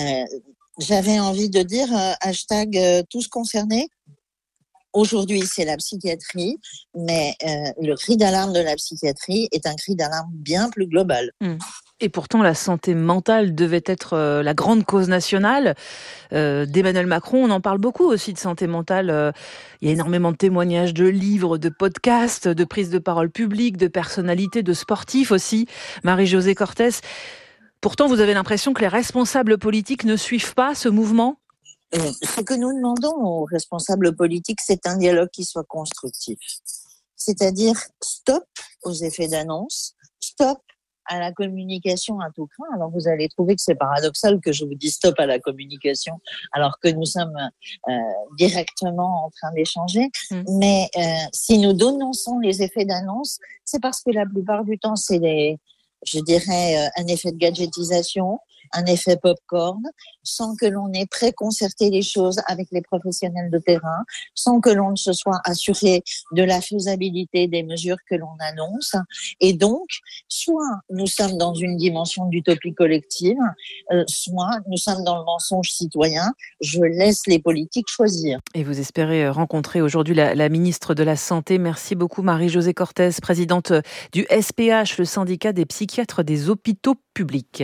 J'avais envie de dire hashtag tous concernés. Aujourd'hui, c'est la psychiatrie, mais le cri d'alarme de la psychiatrie est un cri d'alarme bien plus global. Et pourtant, la santé mentale devait être la grande cause nationale d'Emmanuel Macron. On en parle beaucoup aussi de santé mentale. Il y a énormément de témoignages, de livres, de podcasts, de prises de parole publiques, de personnalités, de sportifs aussi. Marie-Josée Cortès, pourtant, vous avez l'impression que les responsables politiques ne suivent pas ce mouvement ? Ce que nous demandons aux responsables politiques, c'est un dialogue qui soit constructif. C'est-à-dire stop aux effets d'annonce, stop à la communication à tout craint. Alors vous allez trouver que c'est paradoxal que je vous dise stop à la communication alors que nous sommes directement en train d'échanger. Mais si nous dénonçons les effets d'annonce, c'est parce que la plupart du temps c'est un effet de gadgetisation, un effet pop-corn, sans que l'on ait préconcerté les choses avec les professionnels de terrain, sans que l'on ne se soit assuré de la faisabilité des mesures que l'on annonce. Et donc, soit nous sommes dans une dimension d'utopie collective, soit nous sommes dans le mensonge citoyen. Je laisse les politiques choisir. Et vous espérez rencontrer aujourd'hui la ministre de la Santé. Merci beaucoup Marie-Josée Cortès, présidente du SPH, le syndicat des psychiatres des hôpitaux publics.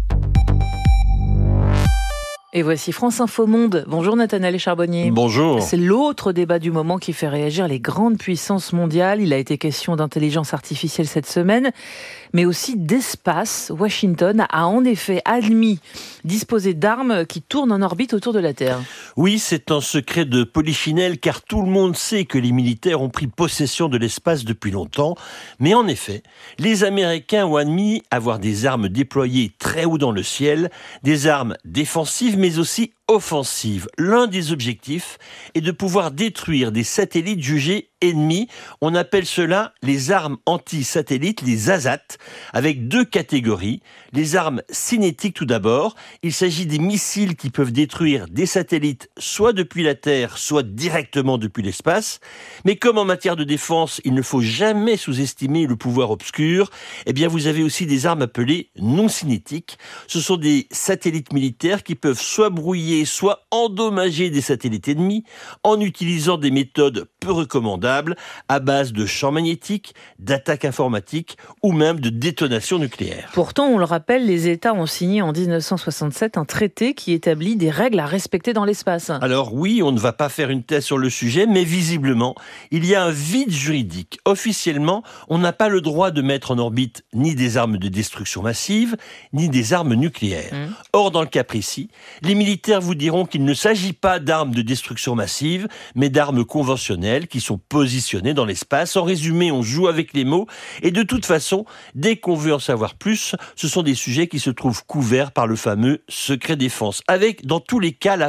Et voici France Info Monde. Bonjour Nathanaël Charbonnier. Bonjour. C'est l'autre débat du moment qui fait réagir les grandes puissances mondiales. Il a été question d'intelligence artificielle cette semaine, mais aussi d'espace. Washington a en effet admis disposer d'armes qui tournent en orbite autour de la Terre. Oui, c'est un secret de polichinelle car tout le monde sait que les militaires ont pris possession de l'espace depuis longtemps. Mais en effet, les Américains ont admis avoir des armes déployées très haut dans le ciel, des armes défensives mais aussi offensive. L'un des objectifs est de pouvoir détruire des satellites jugés ennemis. On appelle cela les armes anti-satellites, les ASAT, avec deux catégories. Les armes cinétiques tout d'abord. Il s'agit des missiles qui peuvent détruire des satellites soit depuis la Terre, soit directement depuis l'espace. Mais comme en matière de défense, il ne faut jamais sous-estimer le pouvoir obscur, eh bien vous avez aussi des armes appelées non cinétiques. Ce sont des satellites militaires qui peuvent soit brouiller, soit endommager des satellites ennemis en utilisant des méthodes peu recommandables à base de champs magnétiques, d'attaques informatiques ou même de détonation nucléaire. Pourtant, on le rappelle, les États ont signé en 1967 un traité qui établit des règles à respecter dans l'espace. Alors oui, on ne va pas faire une thèse sur le sujet, mais visiblement, il y a un vide juridique. Officiellement, on n'a pas le droit de mettre en orbite ni des armes de destruction massive, ni des armes nucléaires. Or, dans le cas précis, les militaires vous diront qu'il ne s'agit pas d'armes de destruction massive, mais d'armes conventionnelles qui sont positionnées dans l'espace. En résumé, on joue avec les mots et de toute façon, dès qu'on veut en savoir plus, ce sont des sujets qui se trouvent couverts par le fameux secret défense, avec dans tous les cas la fin d'un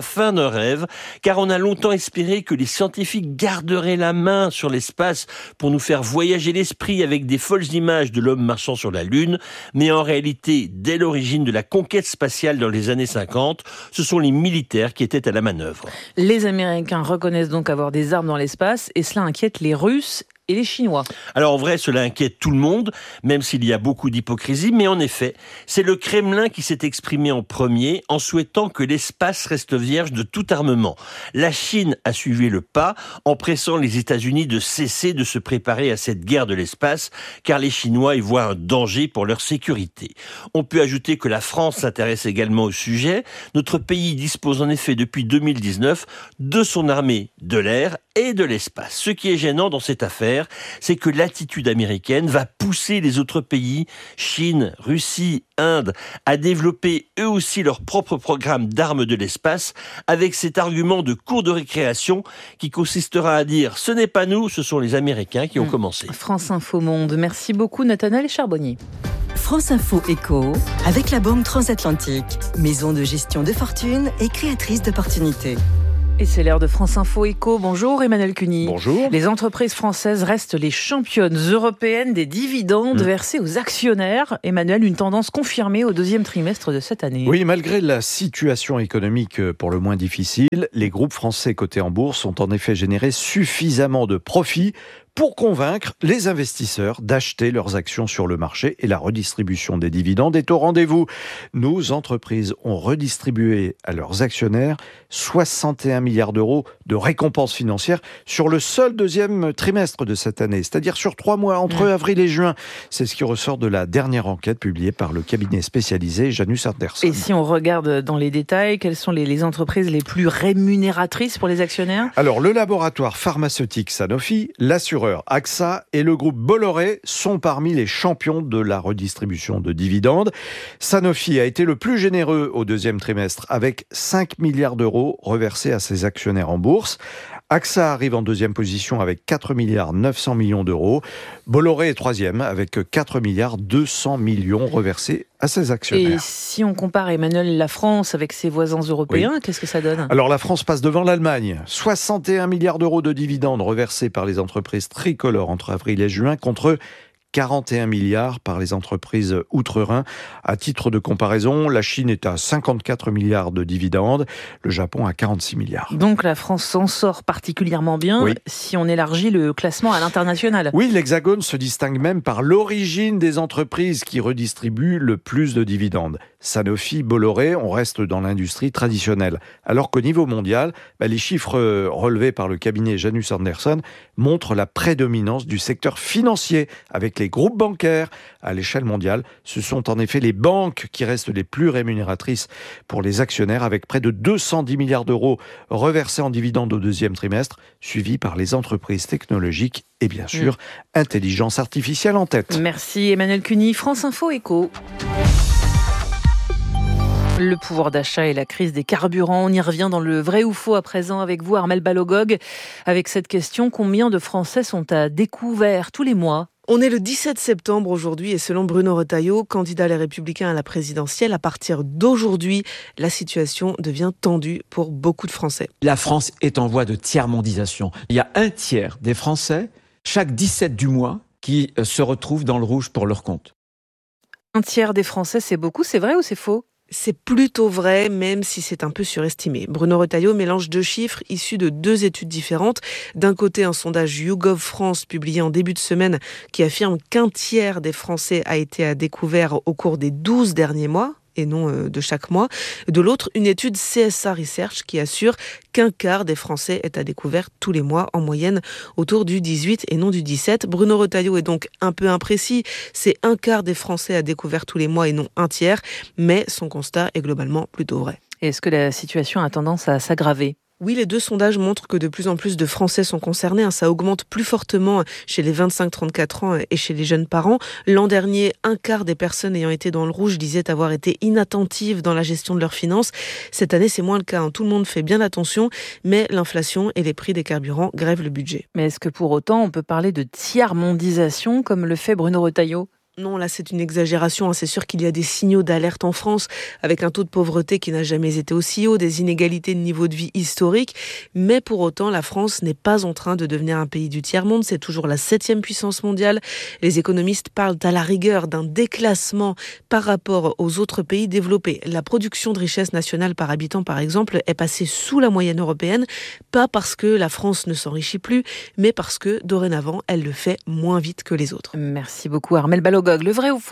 un rêve, car on a longtemps espéré que les scientifiques garderaient la main sur l'espace pour nous faire voyager l'esprit avec des folles images de l'homme marchant sur la Lune. Mais en réalité, dès l'origine de la conquête spatiale dans les années 50, ce sont les militaires qui étaient à la manœuvre. Les Américains reconnaissent donc avoir des armes dans l'espace et cela inquiète les Russes et les Chinois. Alors en vrai, cela inquiète tout le monde, même s'il y a beaucoup d'hypocrisie, mais en effet, c'est le Kremlin qui s'est exprimé en premier en souhaitant que l'espace reste vierge de tout armement. La Chine a suivi le pas en pressant les États-Unis de cesser de se préparer à cette guerre de l'espace, car les Chinois y voient un danger pour leur sécurité. On peut ajouter que la France s'intéresse également au sujet. Notre pays dispose en effet depuis 2019 de son armée de l'air et de l'espace. Ce qui est gênant dans cette affaire, c'est que l'attitude américaine va pousser les autres pays, Chine, Russie, Inde, à développer eux aussi leur propre programme d'armes de l'espace avec cet argument de cours de récréation qui consistera à dire « ce n'est pas nous, ce sont les Américains qui ont commencé ». France Info Monde. Merci beaucoup Nathanaël Charbonnier. France Info Éco, avec la Banque Transatlantique, maison de gestion de fortune et créatrice d'opportunités. Et c'est l'heure de France Info Éco. Bonjour Emmanuel Cuny. Bonjour. Les entreprises françaises restent les championnes européennes des dividendes versés aux actionnaires. Emmanuel, une tendance confirmée au deuxième trimestre de cette année. Oui, malgré la situation économique pour le moins difficile, les groupes français cotés en bourse ont en effet généré suffisamment de profits pour convaincre les investisseurs d'acheter leurs actions sur le marché et la redistribution des dividendes est au rendez-vous. Nos entreprises ont redistribué à leurs actionnaires 61 milliards d'euros de récompenses financières sur le seul deuxième trimestre de cette année, c'est-à-dire sur 3 mois, entre avril et juin. C'est ce qui ressort de la dernière enquête publiée par le cabinet spécialisé Janus Henderson. Et si on regarde dans les détails, quelles sont les entreprises les plus rémunératrices pour les actionnaires ? Alors, le laboratoire pharmaceutique Sanofi, l'assureur AXA et le groupe Bolloré sont parmi les champions de la redistribution de dividendes. Sanofi a été le plus généreux au deuxième trimestre avec 5 milliards d'euros reversés à ses actionnaires en bourse. AXA arrive en deuxième position avec 4 milliards 900 millions d'euros. Bolloré est troisième avec 4 milliards 200 millions reversés à ses actionnaires. Et si on compare, Emmanuel, la France avec ses voisins européens, qu'est-ce que ça donne ? Alors la France passe devant l'Allemagne. 61 milliards d'euros de dividendes reversés par les entreprises tricolores entre avril et juin contre 41 milliards par les entreprises outre-Rhin. À titre de comparaison, la Chine est à 54 milliards de dividendes, le Japon à 46 milliards. Donc la France s'en sort particulièrement bien si on élargit le classement à l'international. Oui, l'Hexagone se distingue même par l'origine des entreprises qui redistribuent le plus de dividendes. Sanofi, Bolloré, on reste dans l'industrie traditionnelle. Alors qu'au niveau mondial, les chiffres relevés par le cabinet Janus Henderson montrent la prédominance du secteur financier avec les groupes bancaires. À l'échelle mondiale, ce sont en effet les banques qui restent les plus rémunératrices pour les actionnaires avec près de 210 milliards d'euros reversés en dividendes au deuxième trimestre, suivis par les entreprises technologiques et bien sûr, intelligence artificielle en tête. Merci Emmanuel Cuny, France Info Éco. Le pouvoir d'achat et la crise des carburants. On y revient dans le vrai ou faux à présent avec vous, Armelle Balogog. Avec cette question, combien de Français sont à découvert tous les mois ? On est le 17 septembre aujourd'hui et selon Bruno Retailleau, candidat Les Républicains à la présidentielle, à partir d'aujourd'hui, la situation devient tendue pour beaucoup de Français. La France est en voie de tiers-mondisation. Il y a un tiers des Français, chaque 17 du mois, qui se retrouvent dans le rouge pour leur compte. Un tiers des Français, c'est beaucoup, c'est vrai ou c'est faux ? C'est plutôt vrai, même si c'est un peu surestimé. Bruno Retailleau mélange deux chiffres issus de deux études différentes. D'un côté, un sondage YouGov France publié en début de semaine qui affirme qu'un tiers des Français a été à découvert au cours des 12 derniers mois. Et non de chaque mois. De l'autre, une étude CSA Research qui assure qu'un quart des Français est à découvert tous les mois, en moyenne autour du 18 et non du 17. Bruno Retailleau est donc un peu imprécis. C'est un quart des Français à découvert tous les mois et non un tiers. Mais son constat est globalement plutôt vrai. Est-ce que la situation a tendance à s'aggraver ? Oui, les deux sondages montrent que de plus en plus de Français sont concernés. Ça augmente plus fortement chez les 25-34 ans et chez les jeunes parents. L'an dernier, un quart des personnes ayant été dans le rouge disaient avoir été inattentives dans la gestion de leurs finances. Cette année, c'est moins le cas. Tout le monde fait bien attention, mais l'inflation et les prix des carburants grèvent le budget. Mais est-ce que pour autant, on peut parler de tiers-mondisation comme le fait Bruno Retailleau ? Non, là c'est une exagération. C'est sûr qu'il y a des signaux d'alerte en France avec un taux de pauvreté qui n'a jamais été aussi haut, des inégalités de niveau de vie historique. Mais pour autant, la France n'est pas en train de devenir un pays du tiers-monde. C'est toujours la 7e puissance mondiale. Les économistes parlent à la rigueur d'un déclassement par rapport aux autres pays développés. La production de richesse nationale par habitant, par exemple, est passée sous la moyenne européenne. Pas parce que la France ne s'enrichit plus, mais parce que dorénavant, elle le fait moins vite que les autres. Merci beaucoup Armelle Balogog. Le vrai ou faux ?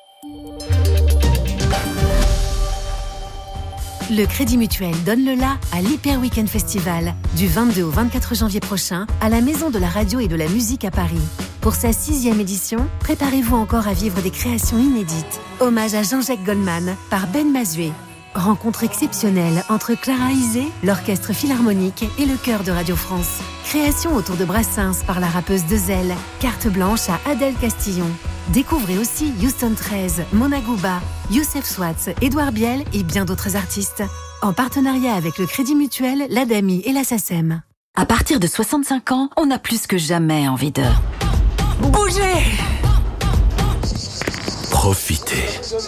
Le Crédit Mutuel donne le la à l'Hyper Weekend Festival du 22 au 24 janvier prochain à la Maison de la Radio et de la Musique à Paris. Pour sa 6e édition, préparez-vous encore à vivre des créations inédites. Hommage à Jean-Jacques Goldman par Ben Mazué. Rencontre exceptionnelle entre Clara Isé, l'Orchestre Philharmonique et le Chœur de Radio France. Création autour de Brassens par la rappeuse Dezel. Carte blanche à Adèle Castillon. Découvrez aussi Houston 13, Mona Gouba, Youssef Swatz, Édouard Biel et bien d'autres artistes. En partenariat avec le Crédit Mutuel, l'ADAMI et la SACEM. À partir de 65 ans, on a plus que jamais envie de bouger. Profitez.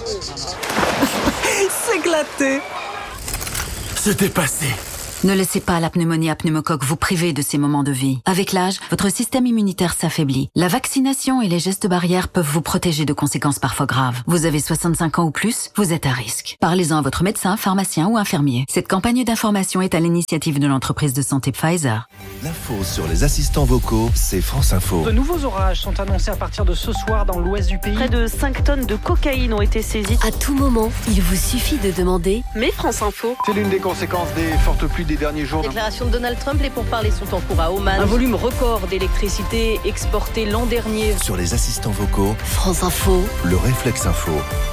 S'éclater. Se dépasser. Ne laissez pas la pneumonie à pneumocoque vous priver de ces moments de vie. Avec l'âge, votre système immunitaire s'affaiblit. La vaccination et les gestes barrières peuvent vous protéger de conséquences parfois graves. Vous avez 65 ans ou plus, vous êtes à risque. Parlez-en à votre médecin, pharmacien ou infirmier. Cette campagne d'information est à l'initiative de l'entreprise de santé Pfizer. L'info sur les assistants vocaux, c'est France Info. De nouveaux orages sont annoncés à partir de ce soir dans l'ouest du pays. Près de 5 tonnes de cocaïne ont été saisies. À tout moment, il vous suffit de demander « Mais France Info ». C'est l'une des conséquences des fortes pluies des derniers jours. Déclaration de Donald Trump, les pourparlers sont en cours à Oman. Un volume record d'électricité exporté l'an dernier. Sur les assistants vocaux, France Info, le réflexe info.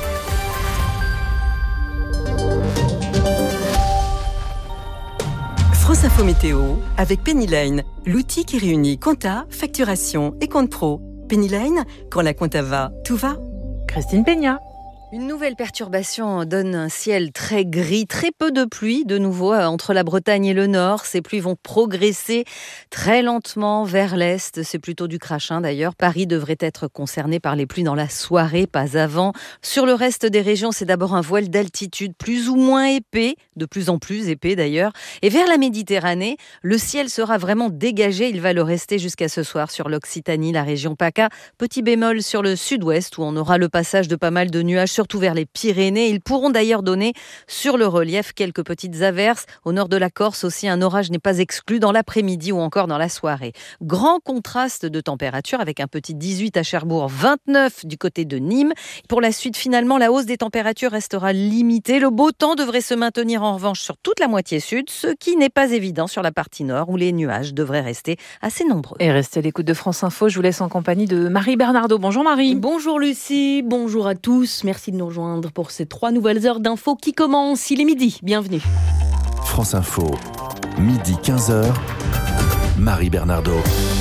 France Info Météo avec Pennyline, l'outil qui réunit compta, facturation et compte pro. Pennyline, quand la compta va, tout va. Christine Peña. Une nouvelle perturbation donne un ciel très gris, très peu de pluie de nouveau entre la Bretagne et le nord. Ces pluies vont progresser très lentement vers l'est. C'est plutôt du crachin d'ailleurs. Paris devrait être concerné par les pluies dans la soirée, pas avant. Sur le reste des régions, c'est d'abord un voile d'altitude plus ou moins épais, de plus en plus épais d'ailleurs. Et vers la Méditerranée, le ciel sera vraiment dégagé. Il va le rester jusqu'à ce soir sur l'Occitanie, la région PACA. Petit bémol sur le sud-ouest où on aura le passage de pas mal de nuages, surtout vers les Pyrénées. Ils pourront d'ailleurs donner sur le relief quelques petites averses. Au nord de la Corse aussi, un orage n'est pas exclu dans l'après-midi ou encore dans la soirée. Grand contraste de température avec un petit 18 à Cherbourg, 29 du côté de Nîmes. Pour la suite, finalement, la hausse des températures restera limitée. Le beau temps devrait se maintenir en revanche sur toute la moitié sud, ce qui n'est pas évident sur la partie nord où les nuages devraient rester assez nombreux. Et restez à l'écoute de France Info. Je vous laisse en compagnie de Marie Bernardo. Bonjour Marie. Bonjour Lucie, bonjour à tous. Merci de nous rejoindre pour ces 3 nouvelles heures d'infos qui commencent. Il est midi, bienvenue. France Info, midi 15h, Marie Bernardo.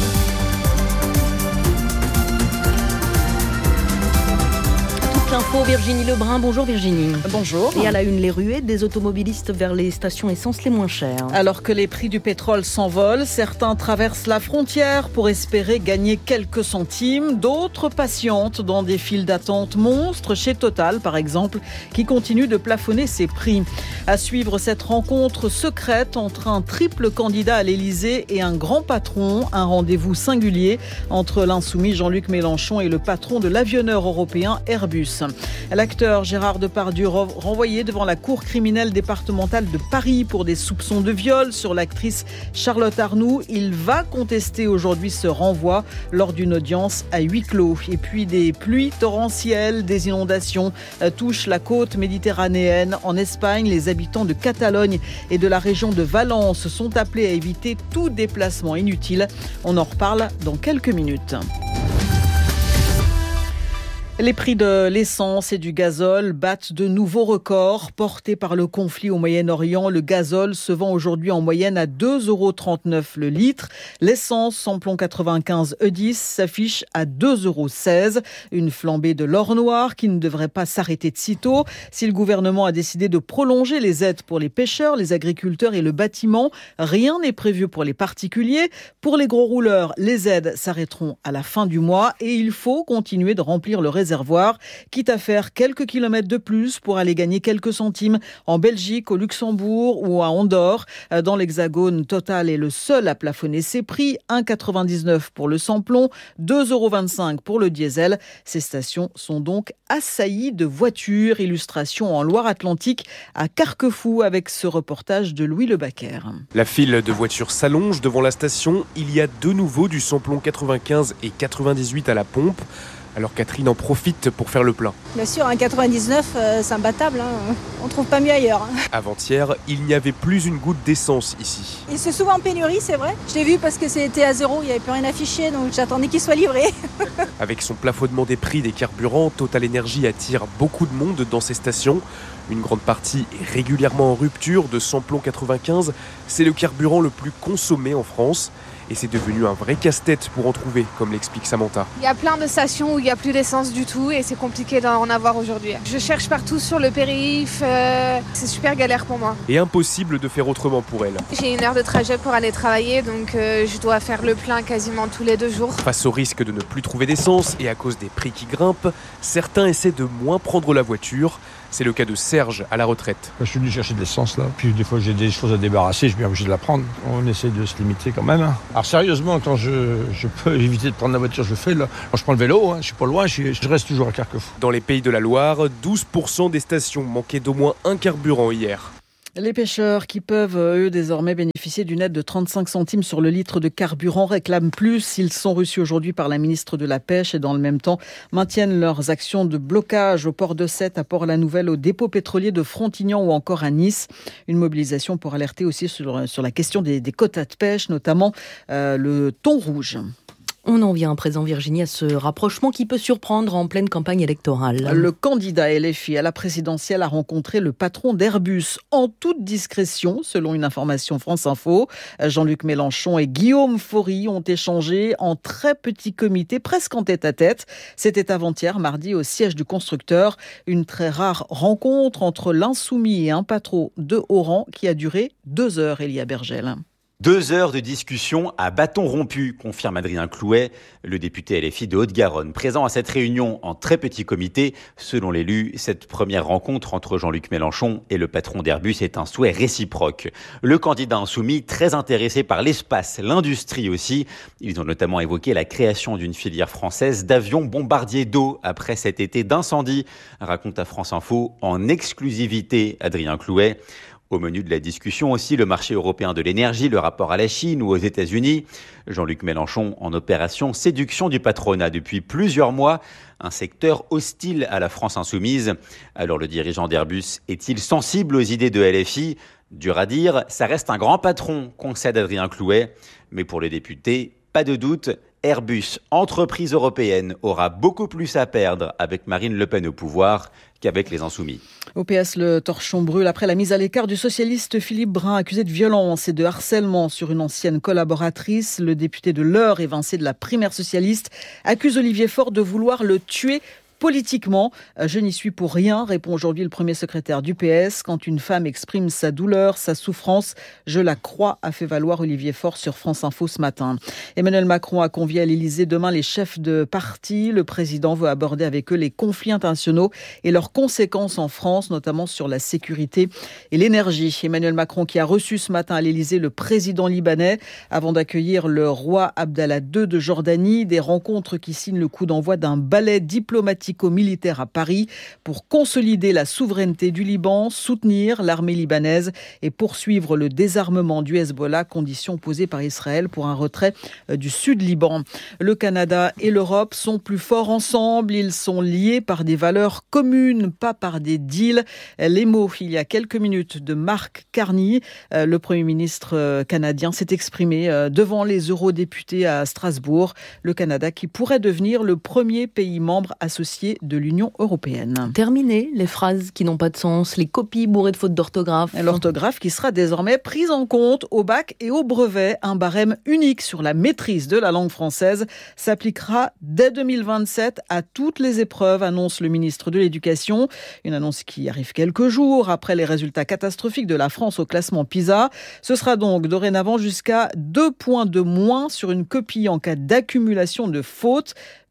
L'info, Virginie Lebrun. Bonjour Virginie. Bonjour. Et à la une, les ruées des automobilistes vers les stations essence les moins chères. Alors que les prix du pétrole s'envolent, certains traversent la frontière pour espérer gagner quelques centimes. D'autres patientent dans des files d'attente monstres chez Total, par exemple, qui continue de plafonner ses prix. À suivre cette rencontre secrète entre un triple candidat à l'Élysée et un grand patron. Un rendez-vous singulier entre l'insoumis Jean-Luc Mélenchon et le patron de l'avionneur européen Airbus. L'acteur Gérard Depardieu renvoyé devant la cour criminelle départementale de Paris pour des soupçons de viol sur l'actrice Charlotte Arnoux. Il va contester aujourd'hui ce renvoi lors d'une audience à huis clos. Et puis des pluies torrentielles, des inondations touchent la côte méditerranéenne. En Espagne, les habitants de Catalogne et de la région de Valence sont appelés à éviter tout déplacement inutile. On en reparle dans quelques minutes. Les prix de l'essence et du gazole battent de nouveaux records. Portés par le conflit au Moyen-Orient, le gazole se vend aujourd'hui en moyenne à 2,39 € le litre. L'essence samplon 95 E10 s'affiche à 2,16 €. Une flambée de l'or noir qui ne devrait pas s'arrêter de sitôt. Si le gouvernement a décidé de prolonger les aides pour les pêcheurs, les agriculteurs et le bâtiment, rien n'est prévu pour les particuliers. Pour les gros rouleurs, les aides s'arrêteront à la fin du mois et il faut continuer de remplir le réservoir réservoir, quitte à faire quelques kilomètres de plus pour aller gagner quelques centimes en Belgique, au Luxembourg ou à Andorre. Dans l'Hexagone, Total est le seul à plafonner ses prix, 1,99 pour le sans-plomb, 2,25 € pour le diesel. Ces stations sont donc assaillies de voitures. Illustration en Loire-Atlantique à Carquefou avec ce reportage de Louis Lebaquer. La file de voitures s'allonge devant la station. Il y a de nouveau du sans-plomb 95 et 98 à la pompe. Alors Catherine en profite pour faire le plein. Bien sûr, 1,99, c'est imbattable. On ne trouve pas mieux ailleurs. Avant-hier, il n'y avait plus une goutte d'essence ici. Et c'est souvent en pénurie, c'est vrai. Je l'ai vu parce que c'était à zéro, il n'y avait plus rien affiché, donc j'attendais qu'il soit livré. Avec son plafonnement des prix des carburants, Total Energy attire beaucoup de monde dans ses stations. Une grande partie est régulièrement en rupture de sans-plomb 95. C'est le carburant le plus consommé en France. Et c'est devenu un vrai casse-tête pour en trouver, comme l'explique Samantha. Il y a plein de stations où il n'y a plus d'essence du tout et c'est compliqué d'en avoir aujourd'hui. Je cherche partout sur le périph', c'est super galère pour moi. Et impossible de faire autrement pour elle. J'ai 1 heure de trajet pour aller travailler, donc je dois faire le plein quasiment tous les 2 jours. Face au risque de ne plus trouver d'essence et à cause des prix qui grimpent, certains essaient de moins prendre la voiture. C'est le cas de Serge à la retraite. Je suis venu chercher de l'essence là, puis des fois j'ai des choses à débarrasser, je suis bien obligé de la prendre. On essaie de se limiter quand même. Alors sérieusement, quand je peux éviter de prendre la voiture, je le fais. Là. Quand je prends le vélo, je suis pas loin, je reste toujours à Carquefou. Dans les Pays de la Loire, 12% des stations manquaient d'au moins un carburant hier. Les pêcheurs qui peuvent, eux, désormais bénéficier d'une aide de 35 centimes sur le litre de carburant réclament plus. Ils sont reçus aujourd'hui par la ministre de la Pêche et dans le même temps maintiennent leurs actions de blocage au port de Sète, à Port-la-Nouvelle, au dépôt pétrolier de Frontignan ou encore à Nice. Une mobilisation pour alerter aussi sur la question des quotas de pêche, notamment le thon rouge. On en vient à présent, Virginie, à ce rapprochement qui peut surprendre en pleine campagne électorale. Le candidat LFI à la présidentielle a rencontré le patron d'Airbus en toute discrétion, selon une information France Info. Jean-Luc Mélenchon et Guillaume Faury ont échangé en très petit comité, presque en tête-à-tête. C'était avant-hier, mardi, au siège du constructeur. Une très rare rencontre entre l'insoumis et un patron de haut rang qui a duré 2 heures, Elia Bergel. 2 heures de discussion à bâton rompu, confirme Adrien Clouet, le député LFI de Haute-Garonne. Présent à cette réunion en très petit comité, selon l'élu, cette première rencontre entre Jean-Luc Mélenchon et le patron d'Airbus est un souhait réciproque. Le candidat insoumis, très intéressé par l'espace, l'industrie aussi. Ils ont notamment évoqué la création d'une filière française d'avions bombardiers d'eau après cet été d'incendie, raconte à France Info en exclusivité Adrien Clouet. Au menu de la discussion aussi, le marché européen de l'énergie, le rapport à la Chine ou aux États-Unis. Jean-Luc Mélenchon en opération séduction du patronat depuis plusieurs mois, un secteur hostile à la France insoumise. Alors le dirigeant d'Airbus est-il sensible aux idées de LFI ? Dur à dire, ça reste un grand patron, concède Adrien Clouet. Mais pour les députés, pas de doute, Airbus, entreprise européenne, aura beaucoup plus à perdre avec Marine Le Pen au pouvoir qu'avec les Insoumis. Au PS, le torchon brûle après la mise à l'écart du socialiste Philippe Brun, accusé de violence et de harcèlement sur une ancienne collaboratrice. Le député de l'Eure, évincé de la primaire socialiste, accuse Olivier Faure de vouloir le tuer politiquement. Je n'y suis pour rien, répond aujourd'hui le premier secrétaire du PS. Quand une femme exprime sa douleur, sa souffrance, je la crois, a fait valoir Olivier Faure sur France Info ce matin. Emmanuel Macron a convié à l'Élysée demain les chefs de parti. Le président veut aborder avec eux les conflits internationaux et leurs conséquences en France, notamment sur la sécurité et l'énergie. Emmanuel Macron qui a reçu ce matin à l'Élysée le président libanais avant d'accueillir le roi Abdallah II de Jordanie. Des rencontres qui signent le coup d'envoi d'un ballet diplomatique militaire à Paris pour consolider la souveraineté du Liban, soutenir l'armée libanaise et poursuivre le désarmement du Hezbollah, condition posée par Israël pour un retrait du Sud-Liban. Le Canada et l'Europe sont plus forts ensemble, ils sont liés par des valeurs communes, pas par des deals. Les mots, il y a quelques minutes, de Mark Carney, le Premier ministre canadien, s'est exprimé devant les eurodéputés à Strasbourg. Le Canada qui pourrait devenir le premier pays membre associé de l'Union européenne. Terminé les phrases qui n'ont pas de sens, les copies bourrées de fautes d'orthographe. L'orthographe qui sera désormais prise en compte au bac et au brevet. Un barème unique sur la maîtrise de la langue française s'appliquera dès 2027 à toutes les épreuves, annonce le ministre de l'Éducation. Une annonce qui arrive quelques jours après les résultats catastrophiques de la France au classement PISA. Ce sera donc dorénavant jusqu'à 2 points de moins sur une copie en cas d'accumulation de fautes.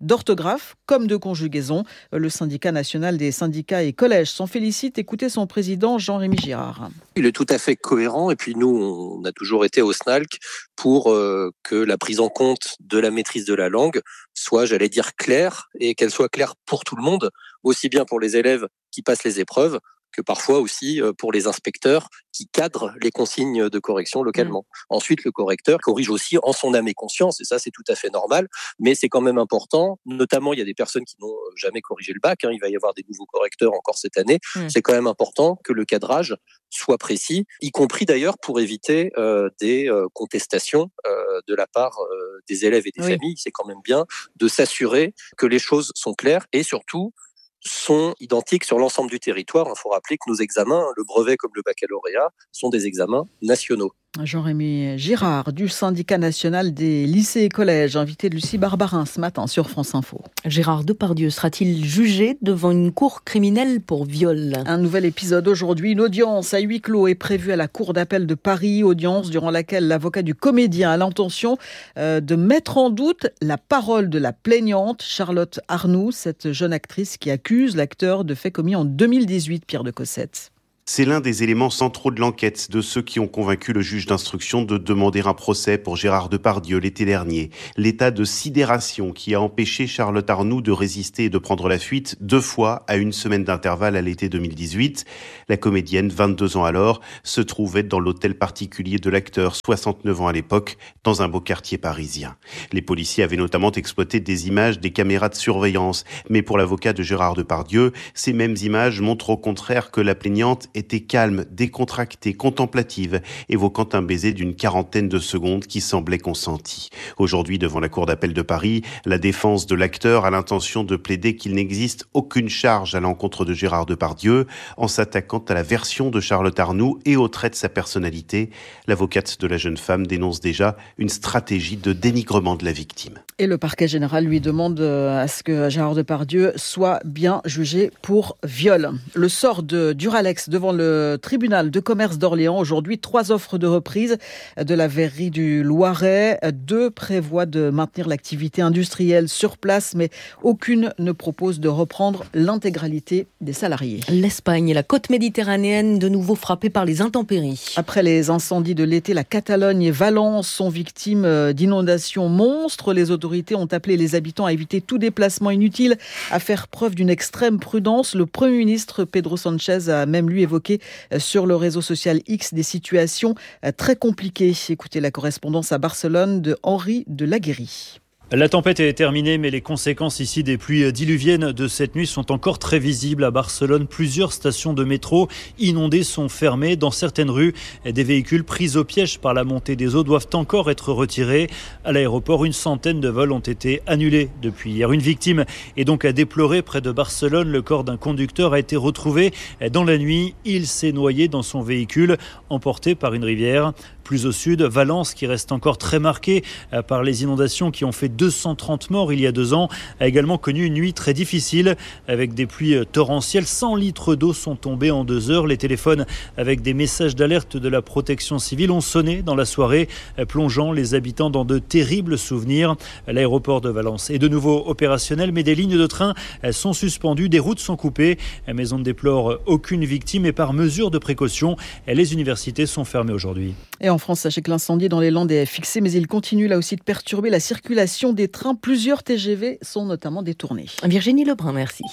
d'orthographe comme de conjugaison. Le syndicat national des syndicats et collèges s'en félicite. Écoutez son président Jean-Rémy Girard. Il est tout à fait cohérent et puis nous, on a toujours été au SNALC pour que la prise en compte de la maîtrise de la langue soit, j'allais dire, claire et qu'elle soit claire pour tout le monde, aussi bien pour les élèves qui passent les épreuves que parfois aussi pour les inspecteurs qui cadrent les consignes de correction localement. Ensuite, le correcteur corrige aussi en son âme et conscience, et ça c'est tout à fait normal, mais c'est quand même important, notamment il y a des personnes qui n'ont jamais corrigé le bac, il va y avoir des nouveaux correcteurs encore cette année, c'est quand même important que le cadrage soit précis, y compris d'ailleurs pour éviter des contestations de la part des élèves et des familles. C'est quand même bien de s'assurer que les choses sont claires et surtout sont identiques sur l'ensemble du territoire. Il faut rappeler que nos examens, le brevet comme le baccalauréat, sont des examens nationaux. Jean-Rémy Girard du syndicat national des lycées et collèges, invité de Lucie Barbarin ce matin sur France Info. Gérard Depardieu sera-t-il jugé devant une cour criminelle pour viol ? Un nouvel épisode aujourd'hui. Une audience à huis clos est prévue à la cour d'appel de Paris. Audience durant laquelle l'avocat du comédien a l'intention de mettre en doute la parole de la plaignante, Charlotte Arnoux, cette jeune actrice qui accuse l'acteur de faits commis en 2018, Pierre de Cossette. C'est l'un des éléments centraux de l'enquête de ceux qui ont convaincu le juge d'instruction de demander un procès pour Gérard Depardieu l'été dernier. L'état de sidération qui a empêché Charlotte Arnoux de résister et de prendre la fuite 2 fois à 1 semaine d'intervalle à l'été 2018. La comédienne, 22 ans alors, se trouvait dans l'hôtel particulier de l'acteur, 69 ans à l'époque, dans un beau quartier parisien. Les policiers avaient notamment exploité des images des caméras de surveillance. Mais pour l'avocat de Gérard Depardieu, ces mêmes images montrent au contraire que la plaignante était calme, décontractée, contemplative, évoquant un baiser d'une 40aine de secondes qui semblait consenti. Aujourd'hui, devant la cour d'appel de Paris, la défense de l'acteur a l'intention de plaider qu'il n'existe aucune charge à l'encontre de Gérard Depardieu, en s'attaquant à la version de Charlotte Arnoux et au trait de sa personnalité. L'avocate de la jeune femme dénonce déjà une stratégie de dénigrement de la victime. Et le parquet général lui demande à ce que Gérard Depardieu soit bien jugé pour viol. Le sort de Duralex devant le tribunal de commerce d'Orléans. Aujourd'hui, 3 offres de reprise de la verrerie du Loiret. 2 prévoient de maintenir l'activité industrielle sur place, mais aucune ne propose de reprendre l'intégralité des salariés. L'Espagne et la côte méditerranéenne de nouveau frappées par les intempéries. Après les incendies de l'été, la Catalogne et Valence sont victimes d'inondations monstres. Les autorités ont appelé les habitants à éviter tout déplacement inutile, à faire preuve d'une extrême prudence. Le Premier ministre Pedro Sánchez a même lui évoqué sur le réseau social X des situations très compliquées. Écoutez la correspondance à Barcelone de Henri de Laguérie. La tempête est terminée, mais les conséquences ici des pluies diluviennes de cette nuit sont encore très visibles. À Barcelone, plusieurs stations de métro inondées sont fermées. Dans certaines rues, des véhicules pris au piège par la montée des eaux doivent encore être retirés. À l'aéroport, 100 de vols ont été annulés depuis hier. Une victime est donc à déplorer près de Barcelone. Le corps d'un conducteur a été retrouvé dans la nuit. Il s'est noyé dans son véhicule, emporté par une rivière. Plus au sud, Valence, qui reste encore très marquée par les inondations qui ont fait 230 morts il y a 2 ans, a également connu une nuit très difficile avec des pluies torrentielles. 100 litres d'eau sont tombés en 2 heures. Les téléphones avec des messages d'alerte de la protection civile ont sonné dans la soirée, plongeant les habitants dans de terribles souvenirs. L'aéroport de Valence est de nouveau opérationnel, mais des lignes de train sont suspendues, des routes sont coupées. Mais on ne déplore aucune victime et par mesure de précaution, les universités sont fermées aujourd'hui. Et en France, sachez que l'incendie dans les Landes est fixé, mais il continue là aussi de perturber la circulation des trains. Plusieurs TGV sont notamment détournés. Virginie Lebrun, merci.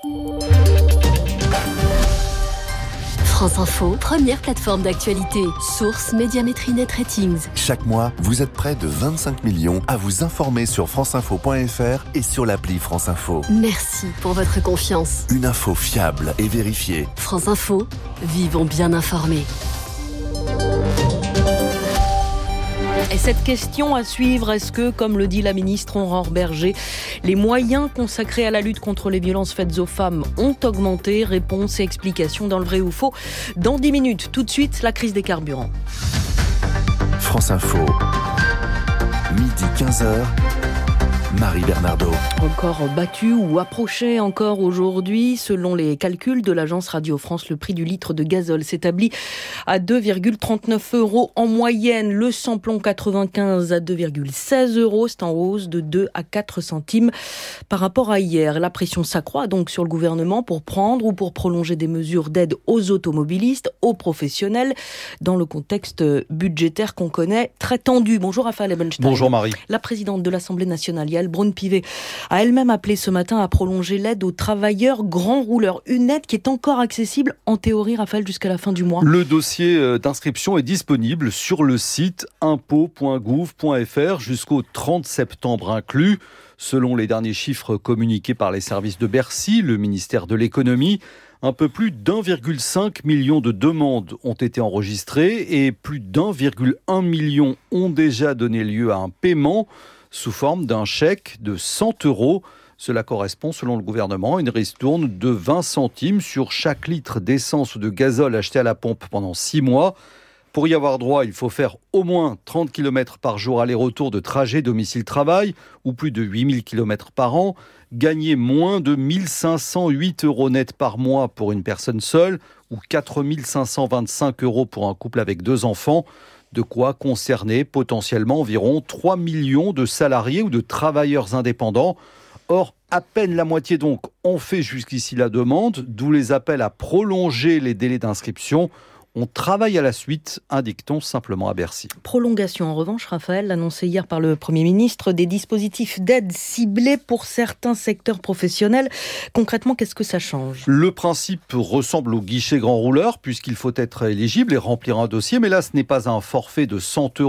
France Info, première plateforme d'actualité. Source Médiamétrie Net Ratings. Chaque mois, vous êtes près de 25 millions à vous informer sur franceinfo.fr et sur l'appli France Info. Merci pour votre confiance. Une info fiable et vérifiée. France Info, vivons bien informés. Et cette question à suivre, est-ce que, comme le dit la ministre Aurore Bergé, les moyens consacrés à la lutte contre les violences faites aux femmes ont augmenté? Réponse et explication dans le vrai ou faux dans 10 minutes. Tout de suite, la crise des carburants. France Info, midi 15h. Marie Bernardo. Encore battu ou approché encore aujourd'hui. Selon les calculs de l'agence Radio France, le prix du litre de gazole s'établit à 2,39 € en moyenne. Le samplon 95 à 2,16 €. C'est en hausse de 2 à 4 centimes par rapport à hier. La pression s'accroît donc sur le gouvernement pour prendre ou pour prolonger des mesures d'aide aux automobilistes, aux professionnels, dans le contexte budgétaire qu'on connaît très tendu. Bonjour Raphaël Ebenstein. Bonjour Marie. La présidente de l'Assemblée nationale, Yael Braun-Pivet, a elle-même appelé ce matin à prolonger l'aide aux travailleurs grands rouleurs. Une aide qui est encore accessible, en théorie, Raphaël, jusqu'à la fin du mois. Le dossier d'inscription est disponible sur le site impôts.gouv.fr jusqu'au 30 septembre inclus. Selon les derniers chiffres communiqués par les services de Bercy, le ministère de l'économie, un peu plus d'1,5 million de demandes ont été enregistrées et plus d'1,1 million ont déjà donné lieu à un paiement sous forme d'un chèque de 100 €. Cela correspond, selon le gouvernement, à une ristourne de 20 centimes sur chaque litre d'essence ou de gazole acheté à la pompe pendant 6 mois. Pour y avoir droit, il faut faire au moins 30 km par jour aller-retour de trajet domicile-travail ou plus de 8000 km par an, gagner moins de 1508 € net par mois pour une personne seule ou 4525 € pour un couple avec 2 enfants. De quoi concerner potentiellement environ 3 millions de salariés ou de travailleurs indépendants. Or, à peine la moitié donc ont fait jusqu'ici la demande, d'où les appels à prolonger les délais d'inscription. On travaille à la suite, indique-t-on simplement à Bercy. Prolongation en revanche, Raphaël, annoncé hier par le Premier ministre, des dispositifs d'aide ciblés pour certains secteurs professionnels. Concrètement, qu'est-ce que ça change ? Le principe ressemble au guichet grand rouleur, puisqu'il faut être éligible et remplir un dossier, mais là ce n'est pas un forfait de 100 €